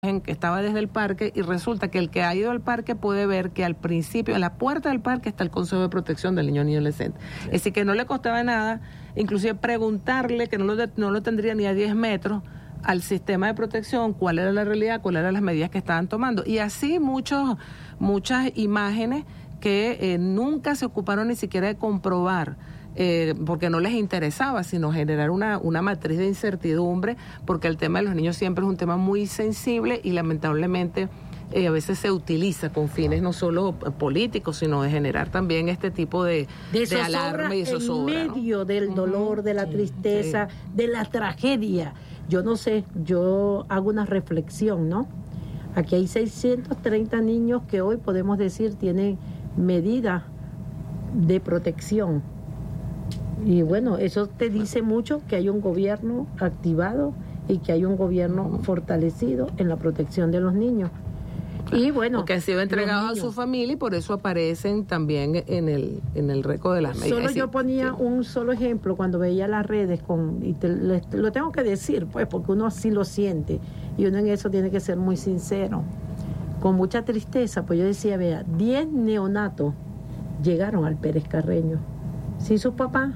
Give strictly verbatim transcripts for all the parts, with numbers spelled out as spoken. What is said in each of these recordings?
en que estaba desde el parque y resulta que el que ha ido al parque puede ver que al principio, en la puerta del parque está el Consejo de Protección del Niño y Adolescente. Sí. Es decir, que no le costaba nada, inclusive preguntarle, que no lo, no lo tendría ni a diez metros, al sistema de protección, cuál era la realidad, cuáles eran las medidas que estaban tomando. Y así muchos, muchas imágenes que eh, nunca se ocuparon ni siquiera de comprobar, Eh, porque no les interesaba, sino generar una, una matriz de incertidumbre, porque el tema de los niños siempre es un tema muy sensible y lamentablemente eh, a veces se utiliza con fines no solo políticos, sino de generar también este tipo de, de, de alarma y zozobra, en medio, ¿no?, del uh-huh. dolor, de la sí, tristeza, sí. de la tragedia. Yo no sé, yo hago una reflexión, ¿no? Aquí hay seiscientos treinta niños que hoy podemos decir tienen medidas de protección. Y bueno, eso te dice mucho que hay un gobierno activado y que hay un gobierno fortalecido en la protección de los niños. Claro. Y bueno, porque han sido entregados a su familia y por eso aparecen también en el en el récord de las medidas. Solo sí, yo ponía sí. un solo ejemplo cuando veía las redes con y te, le, te lo tengo que decir, pues, porque uno así lo siente y uno en eso tiene que ser muy sincero. Con mucha tristeza, pues yo decía, vea, diez neonatos llegaron al Pérez Carreño sin sus papás.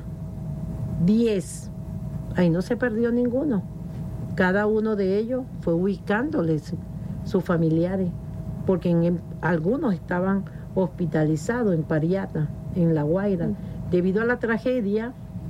diez. Ahí no se perdió ninguno. Cada uno de ellos fue ubicándoles sus familiares, porque en, en, algunos estaban hospitalizados en Pariata, en La Guaira. Mm. Debido a la tragedia,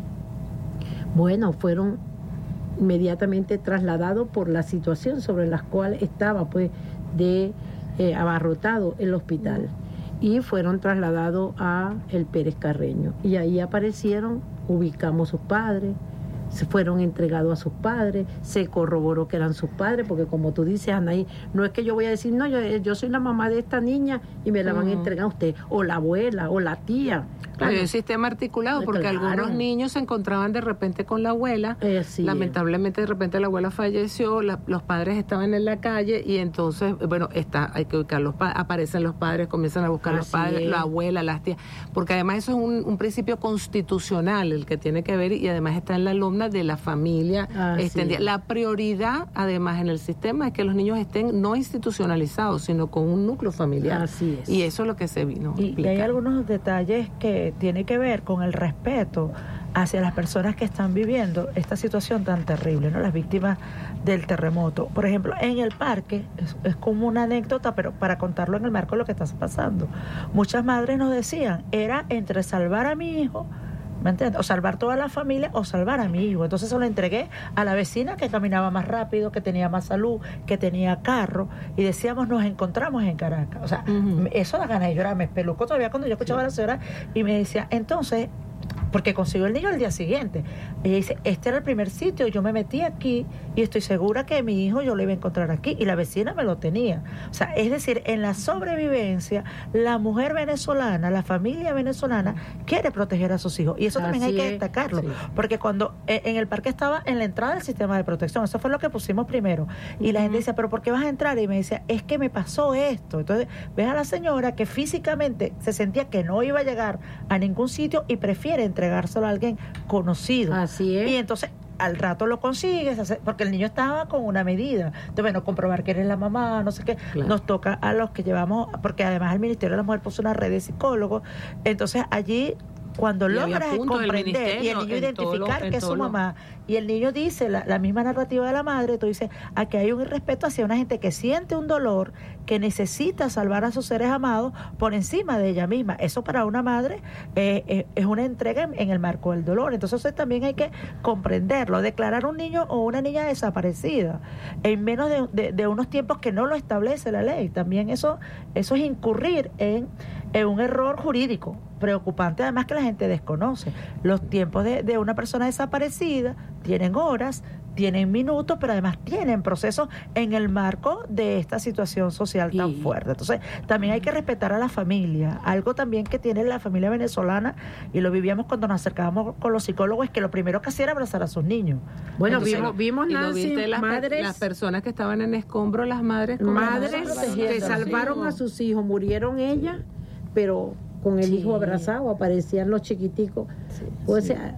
bueno, fueron inmediatamente trasladados por la situación sobre la cual estaba, pues, de eh, abarrotado el hospital. Y fueron trasladados a el Pérez Carreño. Y ahí aparecieron, ubicamos sus padres, se fueron entregados a sus padres, se corroboró que eran sus padres, porque como tú dices, Anaí, no es que yo voy a decir, no, yo, yo soy la mamá de esta niña y me la van uh-huh. a entregar a usted, o la abuela, o la tía. Claro, hay un sistema articulado, porque claro. algunos niños se encontraban de repente con la abuela, eh, sí. lamentablemente de repente la abuela falleció, la, los padres estaban en la calle y entonces, bueno, está, hay que ubicar los padres, aparecen los padres, comienzan a buscar Así los padres, es. la abuela, las tías, porque además eso es un, un principio constitucional el que tiene que ver y además está en la alumna de la familia extendida. La prioridad además en el sistema es que los niños estén no institucionalizados, sino con un núcleo familiar. Así es. Y eso es lo que se vino a y, explicar. y hay algunos detalles que tiene que ver con el respeto hacia las personas que están viviendo esta situación tan terrible, ¿no? Las víctimas del terremoto. Por ejemplo, en el parque, es, es como una anécdota, pero para contarlo en el marco de lo que está pasando. Muchas madres nos decían, era entre salvar a mi hijo, ¿me entiendes? O salvar toda la familia o salvar a mi hijo. Entonces se lo entregué a la vecina que caminaba más rápido, que tenía más salud, que tenía carro, y decíamos, nos encontramos en Caracas. O sea, uh-huh. eso da ganas de llorar, me espelucó todavía cuando yo escuchaba sí. a la señora y me decía, entonces, porque consiguió el niño el día siguiente. Ella dice, este era el primer sitio, yo me metí aquí y estoy segura que mi hijo yo lo iba a encontrar aquí, y la vecina me lo tenía. O sea, es decir, en la sobrevivencia, la mujer venezolana, la familia venezolana quiere proteger a sus hijos, y eso también Así hay que destacarlo, sí. porque cuando eh, en el parque estaba en la entrada del sistema de protección, eso fue lo que pusimos primero, y uh-huh. la gente decía, pero ¿por qué vas a entrar? Y me decía, es que me pasó esto. Entonces, ves a la señora que físicamente se sentía que no iba a llegar a ningún sitio y prefiere entregárselo a alguien conocido. Así es. Y entonces al rato lo consigues, porque el niño estaba con una medida. Entonces, bueno, comprobar que eres la mamá, no sé qué. Claro. Nos toca a los que llevamos, porque además el Ministerio de la Mujer puso una red de psicólogos. Entonces allí, cuando y logras comprender y el niño identificar lo, que es su mamá, y el niño dice la, la misma narrativa de la madre, tú dices, aquí hay un irrespeto hacia una gente que siente un dolor, que necesita salvar a sus seres amados por encima de ella misma. Eso para una madre eh, eh, es una entrega en, en el marco del dolor. Entonces eso también hay que comprenderlo. Declarar un niño o una niña desaparecida en menos de, de, de unos tiempos que no lo establece la ley, también eso, eso es incurrir en, en un error jurídico preocupante, además que la gente desconoce. Los tiempos de, de una persona desaparecida tienen horas, tienen minutos, pero además tienen procesos en el marco de esta situación social tan sí. fuerte. Entonces, también hay que respetar a la familia. Algo también que tiene la familia venezolana, y lo vivíamos cuando nos acercábamos con los psicólogos, es que lo primero que hacía era abrazar a sus niños. Bueno, Entonces, vimos, vimos Nancy, las, madres, las personas que estaban en escombro, las madres, madres que salvaron a sus hijos, murieron ellas, pero con el sí. hijo abrazado, aparecían los chiquiticos. Sí, o sea,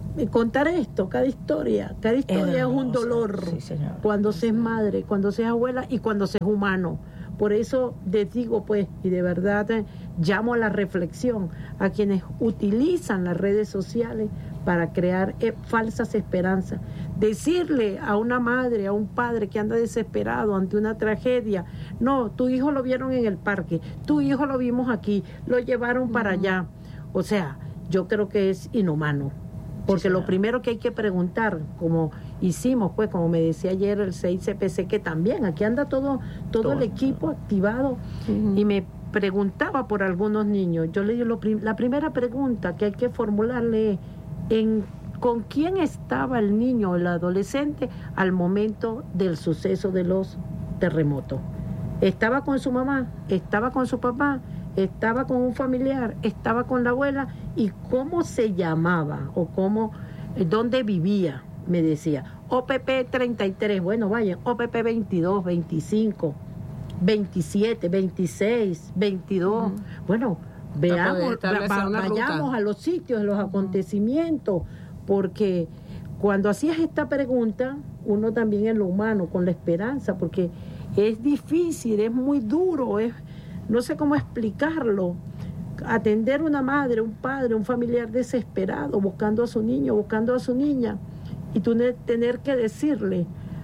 contar esto, cada historia, cada historia es, es un dolor, sí, señor. Cuando se es madre, cuando se es abuela y cuando se es humano. Por eso les digo, pues, y de verdad eh, llamo a la reflexión a quienes utilizan las redes sociales para crear eh, falsas esperanzas. Decirle a una madre, a un padre que anda desesperado ante una tragedia, no, tu hijo lo vieron en el parque, tu hijo lo vimos aquí, lo llevaron para uh-huh. allá. O sea, yo creo que es inhumano. Porque sí, lo primero que hay que preguntar, como hicimos, pues, como me decía ayer el seis C P C, que también aquí anda todo, todo, todo. el equipo activado, uh-huh. y me preguntaba por algunos niños. Yo le digo, lo prim- la primera pregunta que hay que formularle es, en, ¿con quién estaba el niño o el adolescente al momento del suceso de los terremotos? ¿Estaba con su mamá? ¿Estaba con su papá? ¿Estaba con un familiar? ¿Estaba con la abuela? ¿Y cómo se llamaba? ¿O cómo, dónde vivía? Me decía, O P P treinta y tres, bueno, vayan, O P P veintidós, veinticinco, veintisiete, veintiséis, veintidós. Uh-huh. Bueno, veamos, va, vayamos a los sitios, a los acontecimientos, porque cuando hacías esta pregunta, uno también en lo humano, con la esperanza, porque es difícil, es muy duro, es... no sé cómo explicarlo, atender una madre, un padre, un familiar desesperado, buscando a su niño, buscando a su niña, y tú ne- tener que decirle,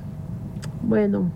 bueno,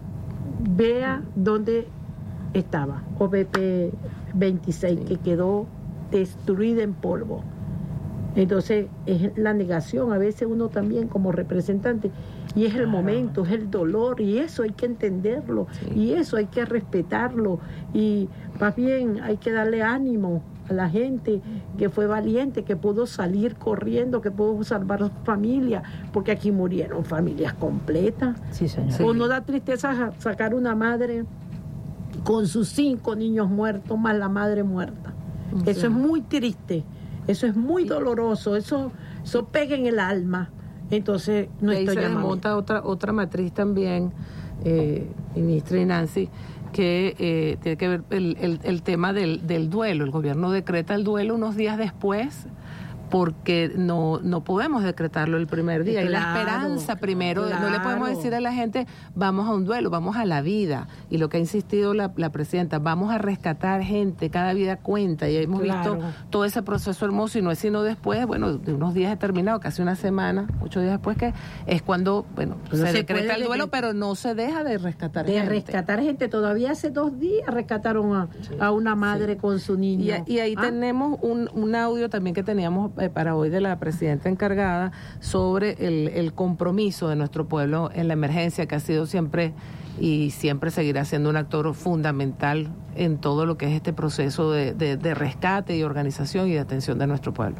vea dónde estaba, O P P veintiséis, sí. que quedó destruida en polvo. Entonces, es la negación, a veces uno también como representante, y es el claro. momento, es el dolor, y eso hay que entenderlo, sí. y eso hay que respetarlo, y más bien hay que darle ánimo a la gente que fue valiente, que pudo salir corriendo, que pudo salvar a su familia, porque aquí murieron familias completas. Sí, señor. Sí. Uno da tristeza sacar una madre con sus cinco niños muertos, más la madre muerta. Sí. Eso es muy triste. Eso es muy doloroso, eso, eso pega en el alma. Entonces, no estoy llamando. Ahí se desmonta otra, otra matriz también, eh, ministra y Nancy, que eh, tiene que ver el, el, el tema del, del duelo. El gobierno decreta el duelo unos días después, porque no no podemos decretarlo el primer día. Claro, y la esperanza primero, claro. no le podemos decir a la gente, vamos a un duelo, vamos a la vida. Y lo que ha insistido la, la presidenta, vamos a rescatar gente, cada vida cuenta. Y hemos claro. visto todo ese proceso hermoso, y no es sino después, bueno, de unos días determinados, casi una semana, ocho días después, que es cuando, bueno, se, se decreta el duelo, de, pero no se deja de rescatar de gente. De rescatar gente. Todavía hace dos días rescataron a, sí. a una madre sí. con su niño. Y, y ahí ¿Ah? tenemos un, un audio también que teníamos para hoy de la presidenta encargada sobre el, el compromiso de nuestro pueblo en la emergencia, que ha sido siempre y siempre seguirá siendo un actor fundamental en todo lo que es este proceso de, de, de rescate y organización y de atención de nuestro pueblo.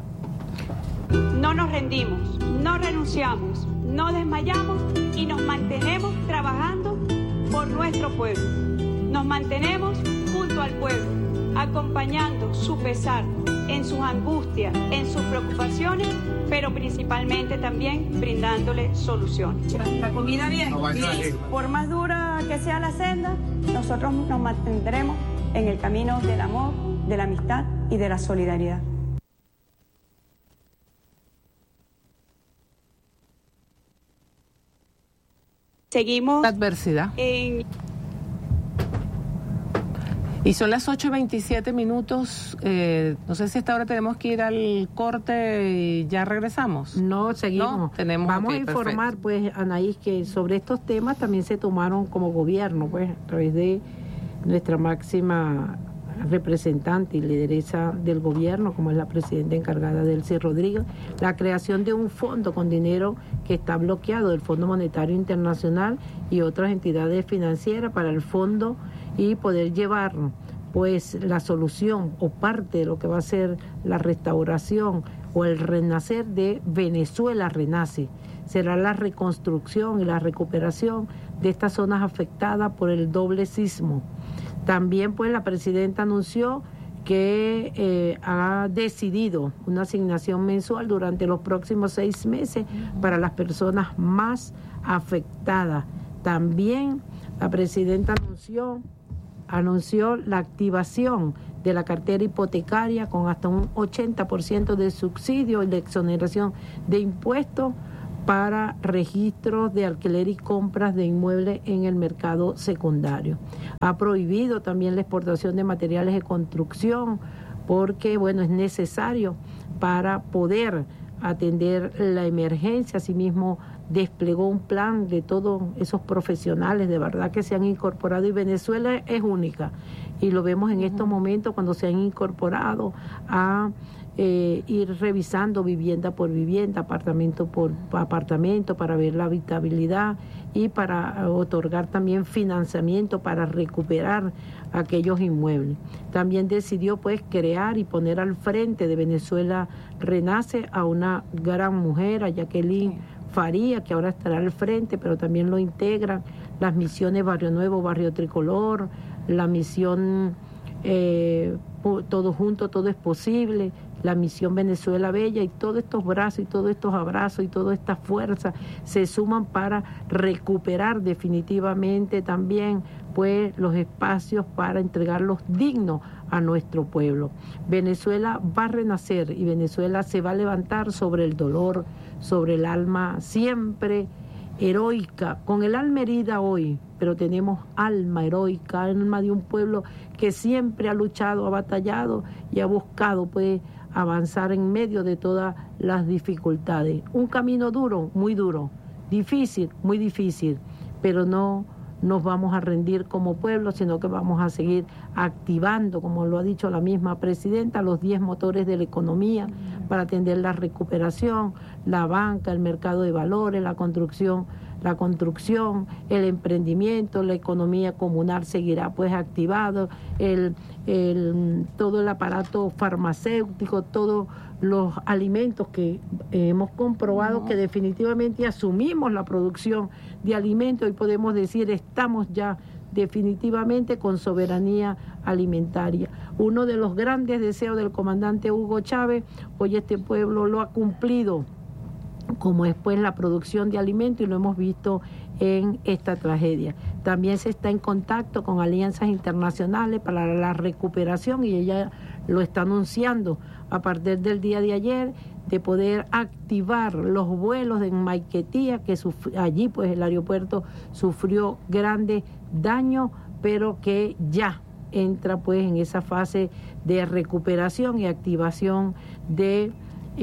No nos rendimos, no renunciamos, no desmayamos y nos mantenemos trabajando por nuestro pueblo. Nos mantenemos junto al pueblo, acompañando su pesar en sus angustias, en sus preocupaciones, pero principalmente también brindándole soluciones. La comida bien, bien. Por más dura que sea la senda, nosotros nos mantendremos en el camino del amor, de la amistad y de la solidaridad. Seguimos la adversidad. En... Y son las ocho y veintisiete minutos. Eh, no sé si hasta ahora tenemos que ir al corte y ya regresamos. No, seguimos. No, tenemos, Vamos okay, a informar, perfecto. pues, Anaís, que sobre estos temas también se tomaron como gobierno, pues, a través de nuestra máxima representante y lideresa del gobierno, como es la presidenta encargada Delcy Rodríguez, la creación de un fondo con dinero que está bloqueado del Fondo Monetario Internacional y otras entidades financieras para el fondo, y poder llevar pues la solución o parte de lo que va a ser la restauración o el renacer de Venezuela Renace. Será la reconstrucción y la recuperación de estas zonas afectadas por el doble sismo. También pues la presidenta anunció que eh, ha decidido una asignación mensual durante los próximos seis meses para las personas más afectadas. También la presidenta anunció anunció la activación de la cartera hipotecaria con hasta un ochenta por ciento de subsidio y de exoneración de impuestos para registros de alquiler y compras de inmuebles en el mercado secundario. Ha prohibido también la exportación de materiales de construcción porque, bueno, es necesario para poder atender la emergencia. Asimismo, desplegó un plan de todos esos profesionales de verdad que se han incorporado, y Venezuela es única y lo vemos en estos momentos cuando se han incorporado a eh, ir revisando vivienda por vivienda, apartamento por apartamento, para ver la habitabilidad y para otorgar también financiamiento para recuperar aquellos inmuebles. También decidió pues crear y poner al frente de Venezuela Renace a una gran mujer, a Jacqueline Faría, que ahora estará al frente, pero también lo integran las misiones Barrio Nuevo, Barrio Tricolor, la misión eh, Todo Junto, Todo es Posible, la misión Venezuela Bella, y todos estos brazos y todos estos abrazos y toda esta fuerza se suman para recuperar definitivamente también pues los espacios para entregarlos dignos a nuestro pueblo. Venezuela va a renacer y Venezuela se va a levantar sobre el dolor, sobre el alma siempre heroica, con el alma herida hoy, pero tenemos alma heroica, alma de un pueblo que siempre ha luchado, ha batallado y ha buscado pues avanzar en medio de todas las dificultades. Un camino duro, muy duro, difícil, muy difícil, pero no nos vamos a rendir como pueblo, sino que vamos a seguir activando, como lo ha dicho la misma presidenta, los diez motores de la economía para atender la recuperación, la banca, el mercado de valores, la construcción, la construcción, el emprendimiento, la economía comunal seguirá pues activado, el, el, todo el aparato farmacéutico, todos los alimentos que hemos comprobado que definitivamente asumimos la producción de alimentos y podemos decir estamos ya definitivamente con soberanía alimentaria. Uno de los grandes deseos del comandante Hugo Chávez, hoy este pueblo lo ha cumplido, como es pues la producción de alimentos, y lo hemos visto en esta tragedia. También se está en contacto con alianzas internacionales para la recuperación, y ella lo está anunciando a partir del día de ayer, de poder activar los vuelos de Maiquetía, que allí pues el aeropuerto sufrió grandes daños, pero que ya entra pues en esa fase de recuperación y activación de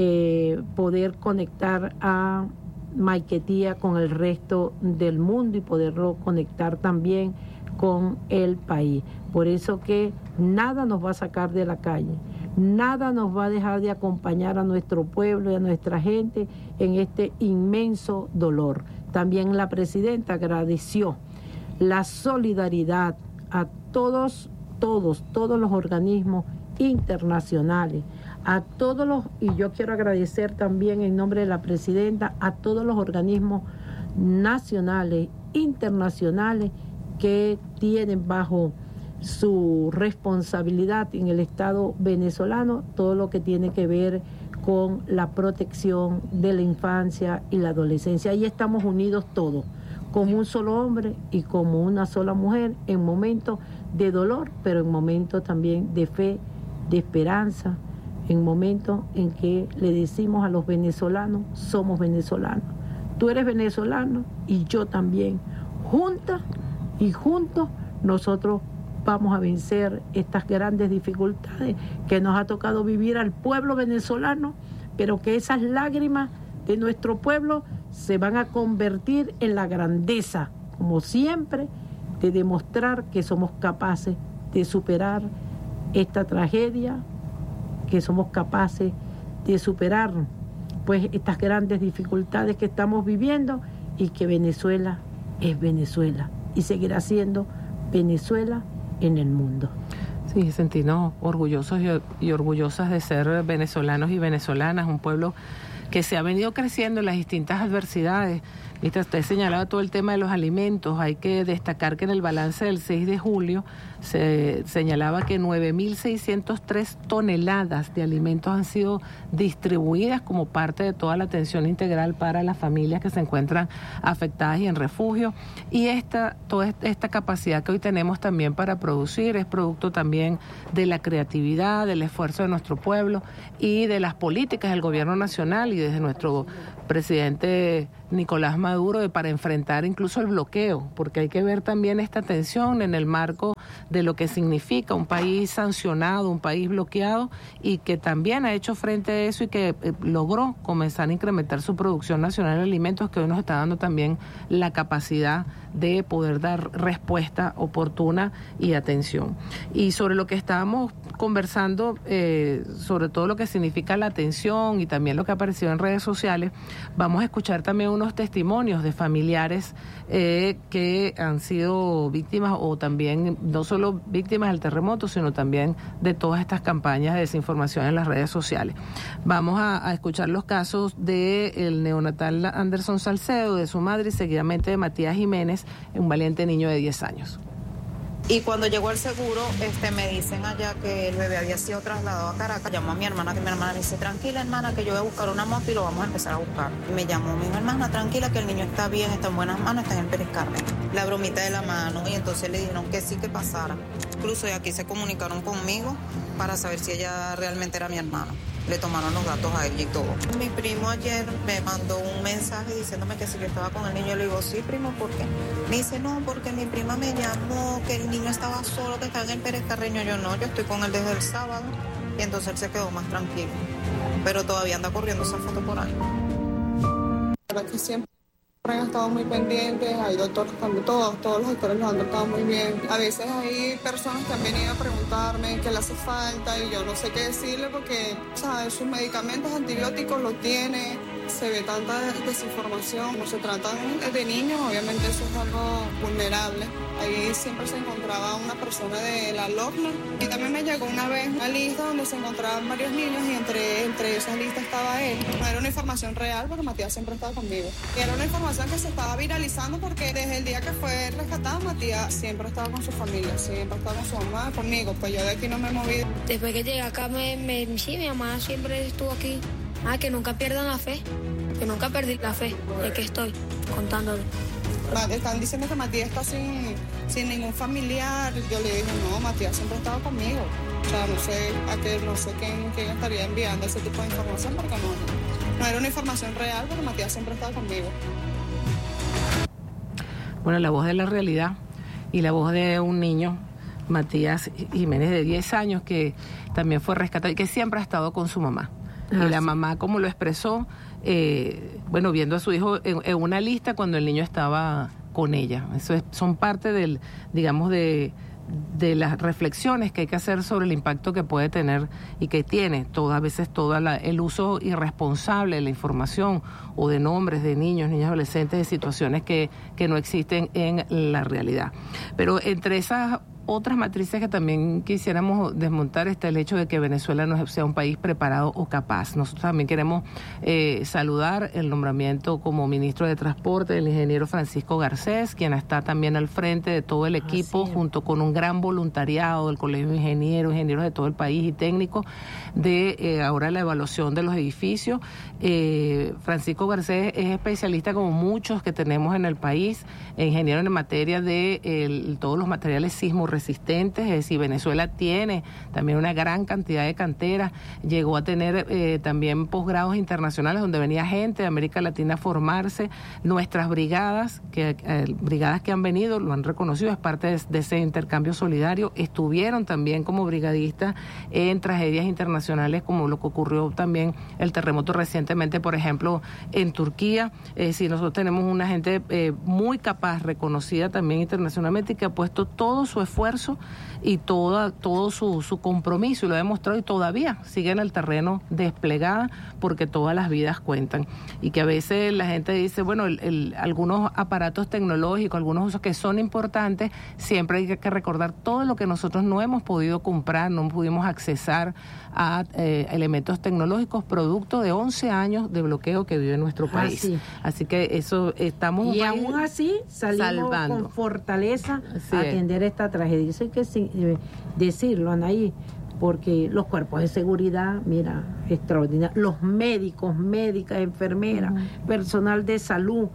eh, poder conectar a Maiquetía con el resto del mundo y poderlo conectar también con el país. Por eso que nada nos va a sacar de la calle, nada nos va a dejar de acompañar a nuestro pueblo y a nuestra gente en este inmenso dolor. También la presidenta agradeció la solidaridad a todos, todos, todos los organismos internacionales, a todos los, y yo quiero agradecer también en nombre de la presidenta, a todos los organismos nacionales, internacionales, que tienen bajo su responsabilidad en el Estado venezolano todo lo que tiene que ver con la protección de la infancia y la adolescencia. Ahí estamos unidos todos, como un solo hombre y como una sola mujer, en momentos de dolor, pero en momentos también de fe, de esperanza, en momentos en que le decimos a los venezolanos, somos venezolanos. Tú eres venezolano y yo también. Juntas y juntos nosotros vamos a vencer estas grandes dificultades que nos ha tocado vivir al pueblo venezolano, pero que esas lágrimas de nuestro pueblo se van a convertir en la grandeza, como siempre, de demostrar que somos capaces de superar esta tragedia, que somos capaces de superar pues estas grandes dificultades que estamos viviendo, y que Venezuela es Venezuela y seguirá siendo Venezuela en el mundo. Sí, sentirnos orgullosos y, y orgullosas de ser venezolanos y venezolanas, un pueblo que se ha venido creciendo en las distintas adversidades, Viste, usted señalaba todo el tema de los alimentos. Hay que destacar que en el balance del seis de julio se señalaba que nueve mil seiscientas tres toneladas de alimentos han sido distribuidas como parte de toda la atención integral para las familias que se encuentran afectadas y en refugio. Y esta, toda esta capacidad que hoy tenemos también para producir es producto también de la creatividad, del esfuerzo de nuestro pueblo y de las políticas del gobierno nacional y desde nuestro presidente Nicolás Maduro de, para enfrentar incluso el bloqueo, porque hay que ver también esta tensión en el marco de lo que significa un país sancionado, un país bloqueado y que también ha hecho frente a eso y que eh, logró comenzar a incrementar su producción nacional de alimentos, que hoy nos está dando también la capacidad de poder dar respuesta oportuna y atención. Y sobre lo que estábamos conversando, eh, sobre todo lo que significa la atención y también lo que ha aparecido en redes sociales, vamos a escuchar también unos testimonios de familiares eh, que han sido víctimas o también no solo víctimas del terremoto, sino también de todas estas campañas de desinformación en las redes sociales. Vamos a, a escuchar los casos del neonatal Anderson Salcedo, de su madre y seguidamente de Matías Jiménez, un valiente niño de diez años. Y cuando llegó el seguro, este, me dicen allá que el bebé había sido trasladado a Caracas. Llamó a mi hermana, que mi hermana me dice, tranquila hermana, que yo voy a buscar una moto y lo vamos a empezar a buscar. Y me llamó mi hermana, tranquila, que el niño está bien, está en buenas manos, está en el Pérez Carmen. La bromita de la mano, y entonces le dijeron que sí, que pasara. Incluso de aquí se comunicaron conmigo para saber si ella realmente era mi hermana. Le tomaron los datos a él y todo. Mi primo ayer me mandó un mensaje diciéndome que si yo estaba con el niño. Yo le digo, sí, primo, ¿por qué? Me dice, no, porque mi prima me llamó, que el niño estaba solo, que estaba en el Pérez Carreño. Yo no, yo estoy con él desde el sábado. Y entonces él se quedó más tranquilo. Pero todavía anda corriendo esa foto por ahí. La verdad que siempre han estado muy pendientes, hay doctores también, todos, todos los doctores los han tratado muy bien. A veces hay personas que han venido a preguntarme qué le hace falta y yo no sé qué decirle porque, ¿sabes? Sus medicamentos antibióticos los tiene, se ve tanta desinformación, como se tratan de niños, obviamente eso es algo vulnerable. Ahí siempre se encontraba una persona de la LOCNA y también me llegó una vez una lista donde se encontraban varios niños y entre, entre esas listas estaba él. No era una información real porque Matías siempre estaba conmigo. Y era una información que se estaba viralizando porque desde el día que fue rescatado, Matías siempre estaba con su familia, siempre estaba con su mamá, conmigo, pues yo de aquí no me he movido. Después que llegué acá, me, me, sí, mi mamá siempre estuvo aquí. Ah, que nunca pierdan la fe, que nunca perdí la fe, de que estoy contándolo. Están diciendo que Matías está sin, sin ningún familiar. Yo le dije, no, Matías siempre ha estado conmigo. O sea, no sé a qué, no sé quién, quién estaría enviando ese tipo de información porque no, no, no era una información real, pero Matías siempre ha estado conmigo. Bueno, la voz de la realidad y la voz de un niño, Matías Jiménez, de diez años, que también fue rescatado y que siempre ha estado con su mamá. Ah, y la sí. mamá, como lo expresó, eh, bueno, viendo a su hijo en, en una lista cuando el niño estaba con ella. Eso es, son parte del, digamos, de, de las reflexiones que hay que hacer sobre el impacto que puede tener y que tiene todas a veces todo el uso irresponsable de la información o de nombres de niños, niñas, adolescentes, de situaciones que, que no existen en la realidad. Pero entre esas otras matrices que también quisiéramos desmontar está el hecho de que Venezuela no sea un país preparado o capaz. Nosotros también queremos eh, saludar el nombramiento como ministro de Transporte del ingeniero Francisco Garcés, quien está también al frente de todo el equipo, junto con un gran voluntariado del Colegio de Ingenieros, ingenieros de todo el país y técnicos, de eh, ahora la evaluación de los edificios. Eh, Francisco Garcés es especialista, como muchos que tenemos en el país, ingeniero en materia de el, todos los materiales sismos resistentes, es decir, Venezuela tiene también una gran cantidad de canteras, llegó a tener eh, también posgrados internacionales donde venía gente de América Latina a formarse. Nuestras brigadas, que eh, brigadas que han venido, lo han reconocido, es parte de, de ese intercambio solidario, estuvieron también como brigadistas en tragedias internacionales como lo que ocurrió también el terremoto recientemente, por ejemplo, en Turquía. Es decir, nosotros tenemos una gente eh, muy capaz, reconocida también internacionalmente y que ha puesto todo su esfuerzo esfuerzo y toda, todo su, su compromiso, y lo ha demostrado, y todavía sigue en el terreno desplegada, porque todas las vidas cuentan. Y que a veces la gente dice, bueno, el, el, algunos aparatos tecnológicos, algunos usos que son importantes, siempre hay que recordar todo lo que nosotros no hemos podido comprar, no pudimos accesar a eh, elementos tecnológicos, producto de once años de bloqueo que vive nuestro país. Ah, sí. Así que eso estamos... Y aún así salimos salvando. Con fortaleza así a atender es. esta tragedia. Eso hay que eh, decirlo, Anaí, porque los cuerpos de seguridad, mira, extraordinario, los médicos, médicas, enfermeras, uh-huh. personal de salud,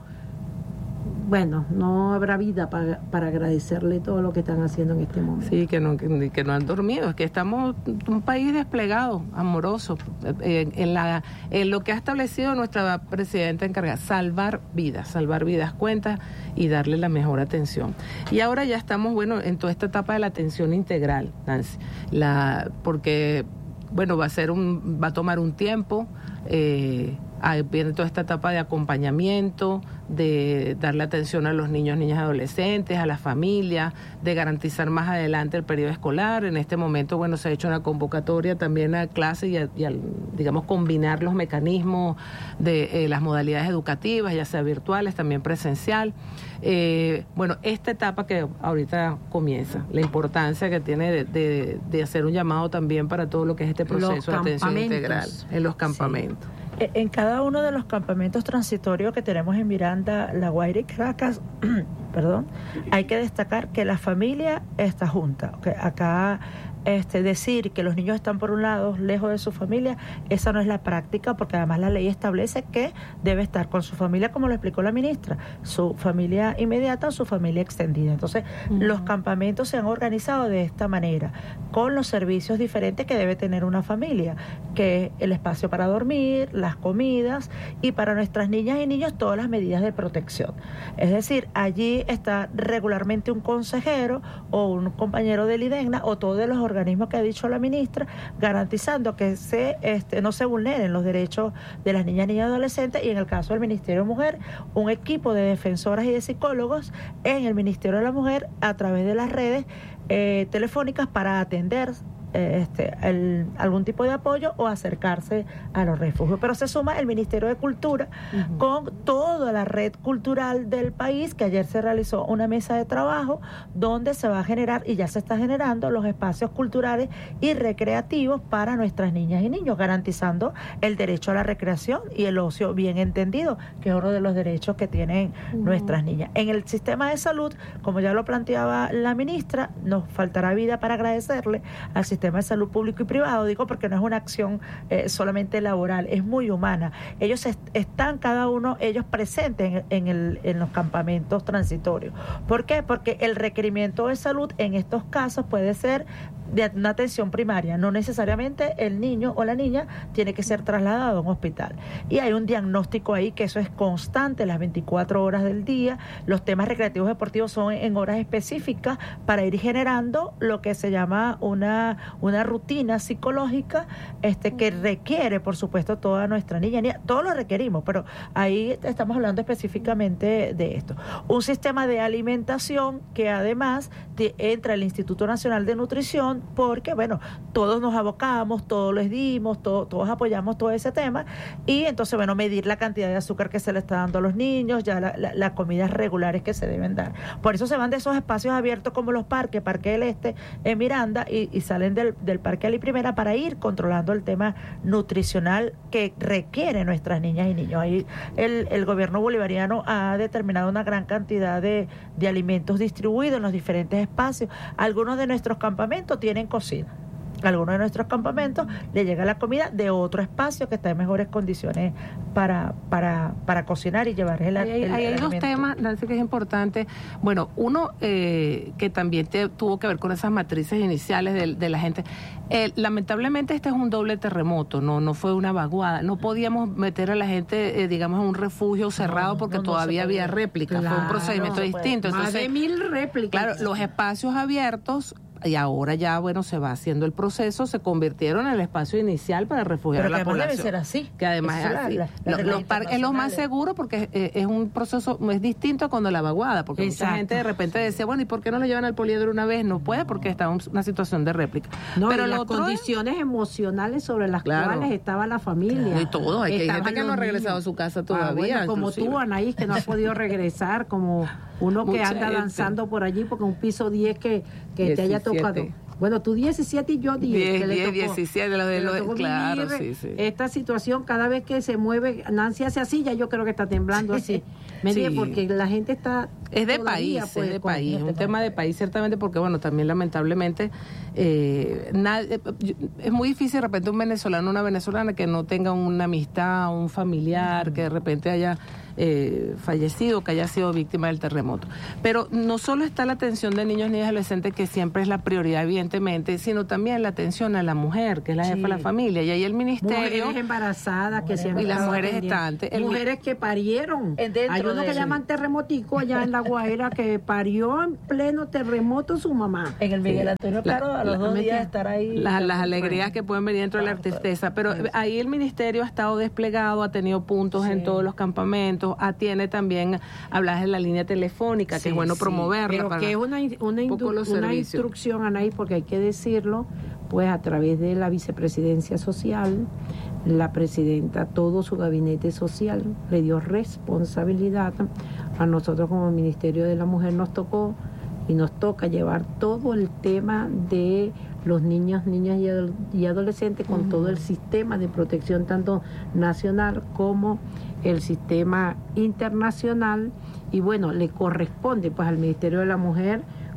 bueno, no habrá vida para, para agradecerle todo lo que están haciendo en este momento. Sí, que no, que, que no han dormido, es que estamos un país desplegado, amoroso, en, en, la, en lo que ha establecido nuestra presidenta encargada, salvar vidas, salvar vidas cuentas y darle la mejor atención. Y ahora ya estamos, bueno, en toda esta etapa de la atención integral, Nancy, la, porque, bueno, va a ser un, va a tomar un tiempo, eh, viene toda esta etapa de acompañamiento, de darle atención a los niños, niñas y adolescentes, a las familias, de garantizar más adelante el periodo escolar. En este momento, bueno, se ha hecho una convocatoria también a clases y, a, y a, digamos, combinar los mecanismos de eh, las modalidades educativas, ya sea virtuales, también presencial. Eh, bueno, esta etapa que ahorita comienza, la importancia que tiene de, de, de hacer un llamado también para todo lo que es este proceso de atención integral en los campamentos. Sí. En cada uno de los campamentos transitorios que tenemos en Miranda, La Guaira y Caracas, perdón, hay que destacar que la familia está junta. Okay, acá este, decir que los niños están por un lado lejos de su familia, esa no es la práctica, porque además la ley establece que debe estar con su familia, como lo explicó la ministra, su familia inmediata o su familia extendida. Entonces, uh-huh. los campamentos se han organizado de esta manera, con los servicios diferentes que debe tener una familia, que es el espacio para dormir, las comidas, y para nuestras niñas y niños todas las medidas de protección. Es decir, allí está regularmente un consejero o un compañero del IDEGNA o todos de los organismos que ha dicho la ministra, garantizando que se este, no se vulneren los derechos de las niñas, niñas y adolescentes, y en el caso del Ministerio de Mujer, un equipo de defensoras y de psicólogos en el Ministerio de la Mujer a través de las redes eh, telefónicas para atender Este, el, algún tipo de apoyo o acercarse a los refugios. Pero se suma el Ministerio de Cultura uh-huh. con toda la red cultural del país, que ayer se realizó una mesa de trabajo donde se va a generar, y ya se está generando, los espacios culturales y recreativos para nuestras niñas y niños, garantizando el derecho a la recreación y el ocio bien entendido, que es uno de los derechos que tienen uh-huh. nuestras niñas. En el sistema de salud, como ya lo planteaba la ministra, nos faltará vida para agradecerle al sistema de salud público y privado, digo porque no es una acción eh, solamente laboral, es muy humana. Ellos est- están cada uno, ellos presentes en, en, el, en los campamentos transitorios. ¿Por qué? Porque el requerimiento de salud en estos casos puede ser de una atención primaria, no necesariamente el niño o la niña tiene que ser trasladado a un hospital. Y hay un diagnóstico ahí que eso es constante, las veinticuatro horas del día. Los temas recreativos deportivos son en horas específicas para ir generando lo que se llama una, una rutina psicológica este, que requiere, por supuesto, toda nuestra niña, niña. Todos lo requerimos, pero ahí estamos hablando específicamente de esto. Un sistema de alimentación que además te, entra el Instituto Nacional de Nutrición, porque, bueno, todos nos abocamos, todos les dimos, todo, todos apoyamos todo ese tema, y entonces, bueno, medir la cantidad de azúcar que se le está dando a los niños, ya las la, la comidas regulares que se deben dar. Por eso se van de esos espacios abiertos como los parques, Parque del Este, en Miranda, y, y salen del, del Parque Ali Primera para ir controlando el tema nutricional que requiere nuestras niñas y niños. Ahí el, el gobierno bolivariano ha determinado una gran cantidad de, de alimentos distribuidos en los diferentes espacios. Algunos de nuestros campamentos tienen en cocina. A algunos de nuestros campamentos le llega la comida de otro espacio que está en mejores condiciones para para, para cocinar y llevar el, hay, el, hay, el hay dos temas, Nancy, que es importante. Bueno, uno eh, que también te, tuvo que ver con esas matrices iniciales de, de la gente. Eh, lamentablemente este es un doble terremoto, no no fue una vaguada. No podíamos meter a la gente, eh, digamos, en un refugio cerrado no, porque no, no todavía había réplicas. Claro, fue un procedimiento distinto. Entonces, más de mil réplicas. Claro, los espacios abiertos y ahora ya, bueno, se va haciendo el proceso, se convirtieron en el espacio inicial para refugiar Pero a la que además población. debe ser así. Que además Eso es la- así. la- las Lo- reglas los parques es lo más internacionales. seguro porque es, es un proceso, es distinto a cuando la vaguada, porque Exacto. mucha gente de repente decía, bueno, ¿y por qué no lo llevan al poliedro una vez? No puede porque está en una situación de réplica. No, Pero y lo las otro es- condiciones emocionales sobre las Claro. cuales estaba la familia. Y todo, hay que- hay Estaban gente que no los ha regresado niños. a su casa Ah, todavía, bueno, como inclusive. tú, Anaís, que no has podido regresar, como uno que Mucha anda gente. danzando por allí porque un piso diez que, que te haya diecisiete. tocado. Bueno, tú diecisiete y yo diez. diez, que le diez, tocó- diecisiete, lo de- que le lo de- tocó claro, vivir sí, sí. Esta situación, cada vez que se mueve, Nancy hace así, ya yo creo que está temblando así. ¿Me Sí. entiendes? Porque la gente está... Es de todavía, país, pues, es de con- país, es un país. tema de país ciertamente porque, bueno, también lamentablemente eh, nadie- eh, es muy difícil de repente un venezolano, una venezolana que no tenga una amistad, un familiar, que de repente haya eh, fallecido, que haya sido víctima del terremoto. Pero no solo está la atención de niños, niñas y adolescentes, que siempre es la prioridad, evidentemente, sino también la atención a la mujer, que es la jefa de la Sí. familia. Y ahí el ministerio... Mujeres embarazadas que siempre Y las están mujeres pendientes. gestantes. El- Mujeres que parieron. Eh, dentro Hay uno de- que llaman terremotico allá en La Guaira que parió en pleno terremoto su mamá. En el Miguel Antonio La- Caro, a los la- dos días mentira. estar ahí. Las, las alegrías que pueden venir dentro de la tristeza, pero ahí el ministerio ha estado desplegado, ha tenido puntos en todos los campamentos, atiende también, hablas de la línea telefónica, que Sí, es bueno sí, promoverla. pero para que es una, in- una, un poco indu- los una servicios. instrucción, Anaís, porque hay que decirlo, pues a través de la vicepresidencia social, la presidenta, todo su gabinete social le dio responsabilidad. A nosotros como Ministerio de la Mujer nos tocó y nos toca llevar todo el tema de los niños, niñas y, adol- y adolescentes con todo el sistema de protección tanto nacional como el sistema internacional, y bueno, le corresponde pues al Ministerio de la Mujer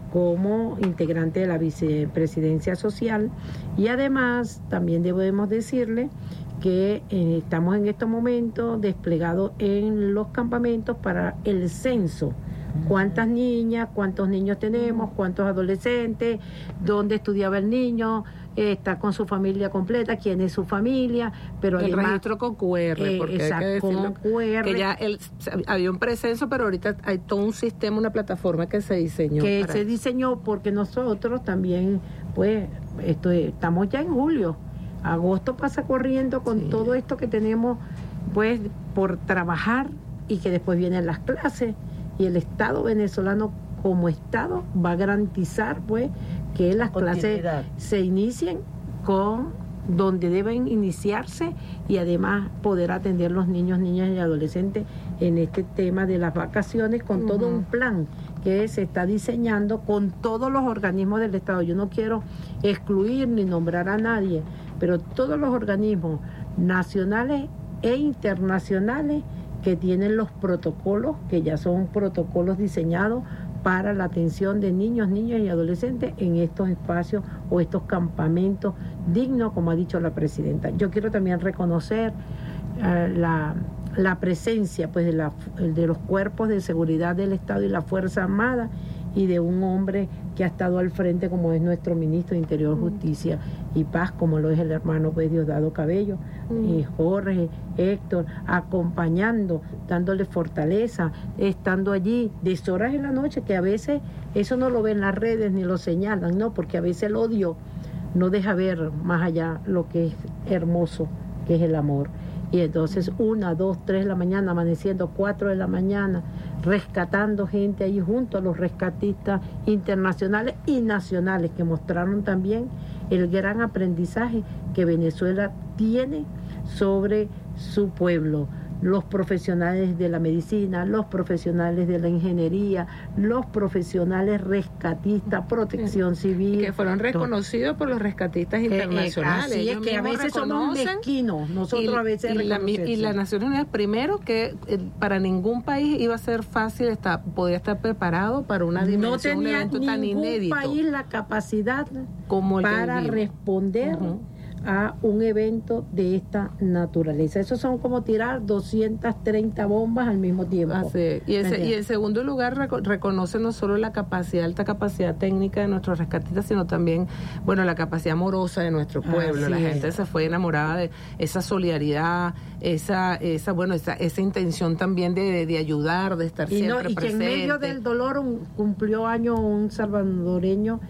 como integrante de la vicepresidencia social, y además también debemos decirle que eh, estamos en estos momentos desplegados en los campamentos para el censo. ¿Cuántas niñas, cuántos niños tenemos, cuántos adolescentes, dónde estudiaba el niño, eh, está con su familia completa, quién es su familia, pero el además... registro con Q R, eh, porque exacto, hay que con decirlo, Q R. que ya el, había un precenso, pero ahorita hay todo un sistema, una plataforma que se diseñó. que para se eso. diseñó porque nosotros también, pues, esto, estamos ya en julio. Agosto pasa corriendo con Sí. todo esto que tenemos, pues, por trabajar, y que después vienen las clases, y el Estado venezolano como Estado va a garantizar, pues, que las clases Continuidad. se inicien con donde deben iniciarse, y además poder atender los niños, niñas y adolescentes en este tema de las vacaciones con todo un plan que se está diseñando con todos los organismos del Estado. Yo no quiero excluir ni nombrar a nadie, pero todos los organismos nacionales e internacionales que tienen los protocolos, que ya son protocolos diseñados para la atención de niños, niñas y adolescentes en estos espacios o estos campamentos dignos, como ha dicho la presidenta. Yo quiero también reconocer eh, la, la presencia, pues, de, la, de los cuerpos de seguridad del Estado y la Fuerza Armada, y de un hombre que ha estado al frente, como es nuestro ministro de Interior, Justicia y Paz, como lo es el hermano, pues, Diosdado Cabello, y Jorge, Héctor, acompañando, dándole fortaleza, estando allí deshoras en la noche, que a veces eso no lo ven las redes ni lo señalan, no, porque a veces el odio no deja ver más allá lo que es hermoso, que es el amor. Y entonces una, dos, tres de la mañana, amaneciendo cuatro de la mañana, rescatando gente ahí junto a los rescatistas internacionales y nacionales, que mostraron también el gran aprendizaje que Venezuela tiene sobre su pueblo. Los profesionales de la medicina, los profesionales de la ingeniería, los profesionales rescatistas, protección civil. Que fueron reconocidos por los rescatistas Eh, eh, internacionales. así es, Ellos que a mismos veces somos reconocen. mezquinos, nosotros Y- a veces y, la, mi- y reconocemos. las Naciones Unidas, primero, que eh, para ningún país iba a ser fácil, estar, podía estar preparado para una no dimensión, un tenía evento tan ningún inédito país la capacidad como el que para vivimos. responder Ujú. a un evento de esta naturaleza. Eso son como tirar doscientas treinta bombas al mismo tiempo. Así es. Y, en, se- ¿Entiendes? y en segundo lugar, reco- reconoce no solo la capacidad, alta capacidad técnica de nuestros rescatistas, sino también, bueno, la capacidad amorosa de nuestro pueblo. Así La es. gente se fue enamorada de esa solidaridad, esa, esa bueno, esa, esa intención también de, de ayudar, de estar Y, no, siempre y que en presente. medio del dolor un- cumplió año un salvadoreño,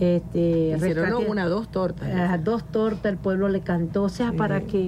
Este, hicieron rescate- una, dos tortas. a dos tortas, el pueblo le cantó, o sea, Sí. para que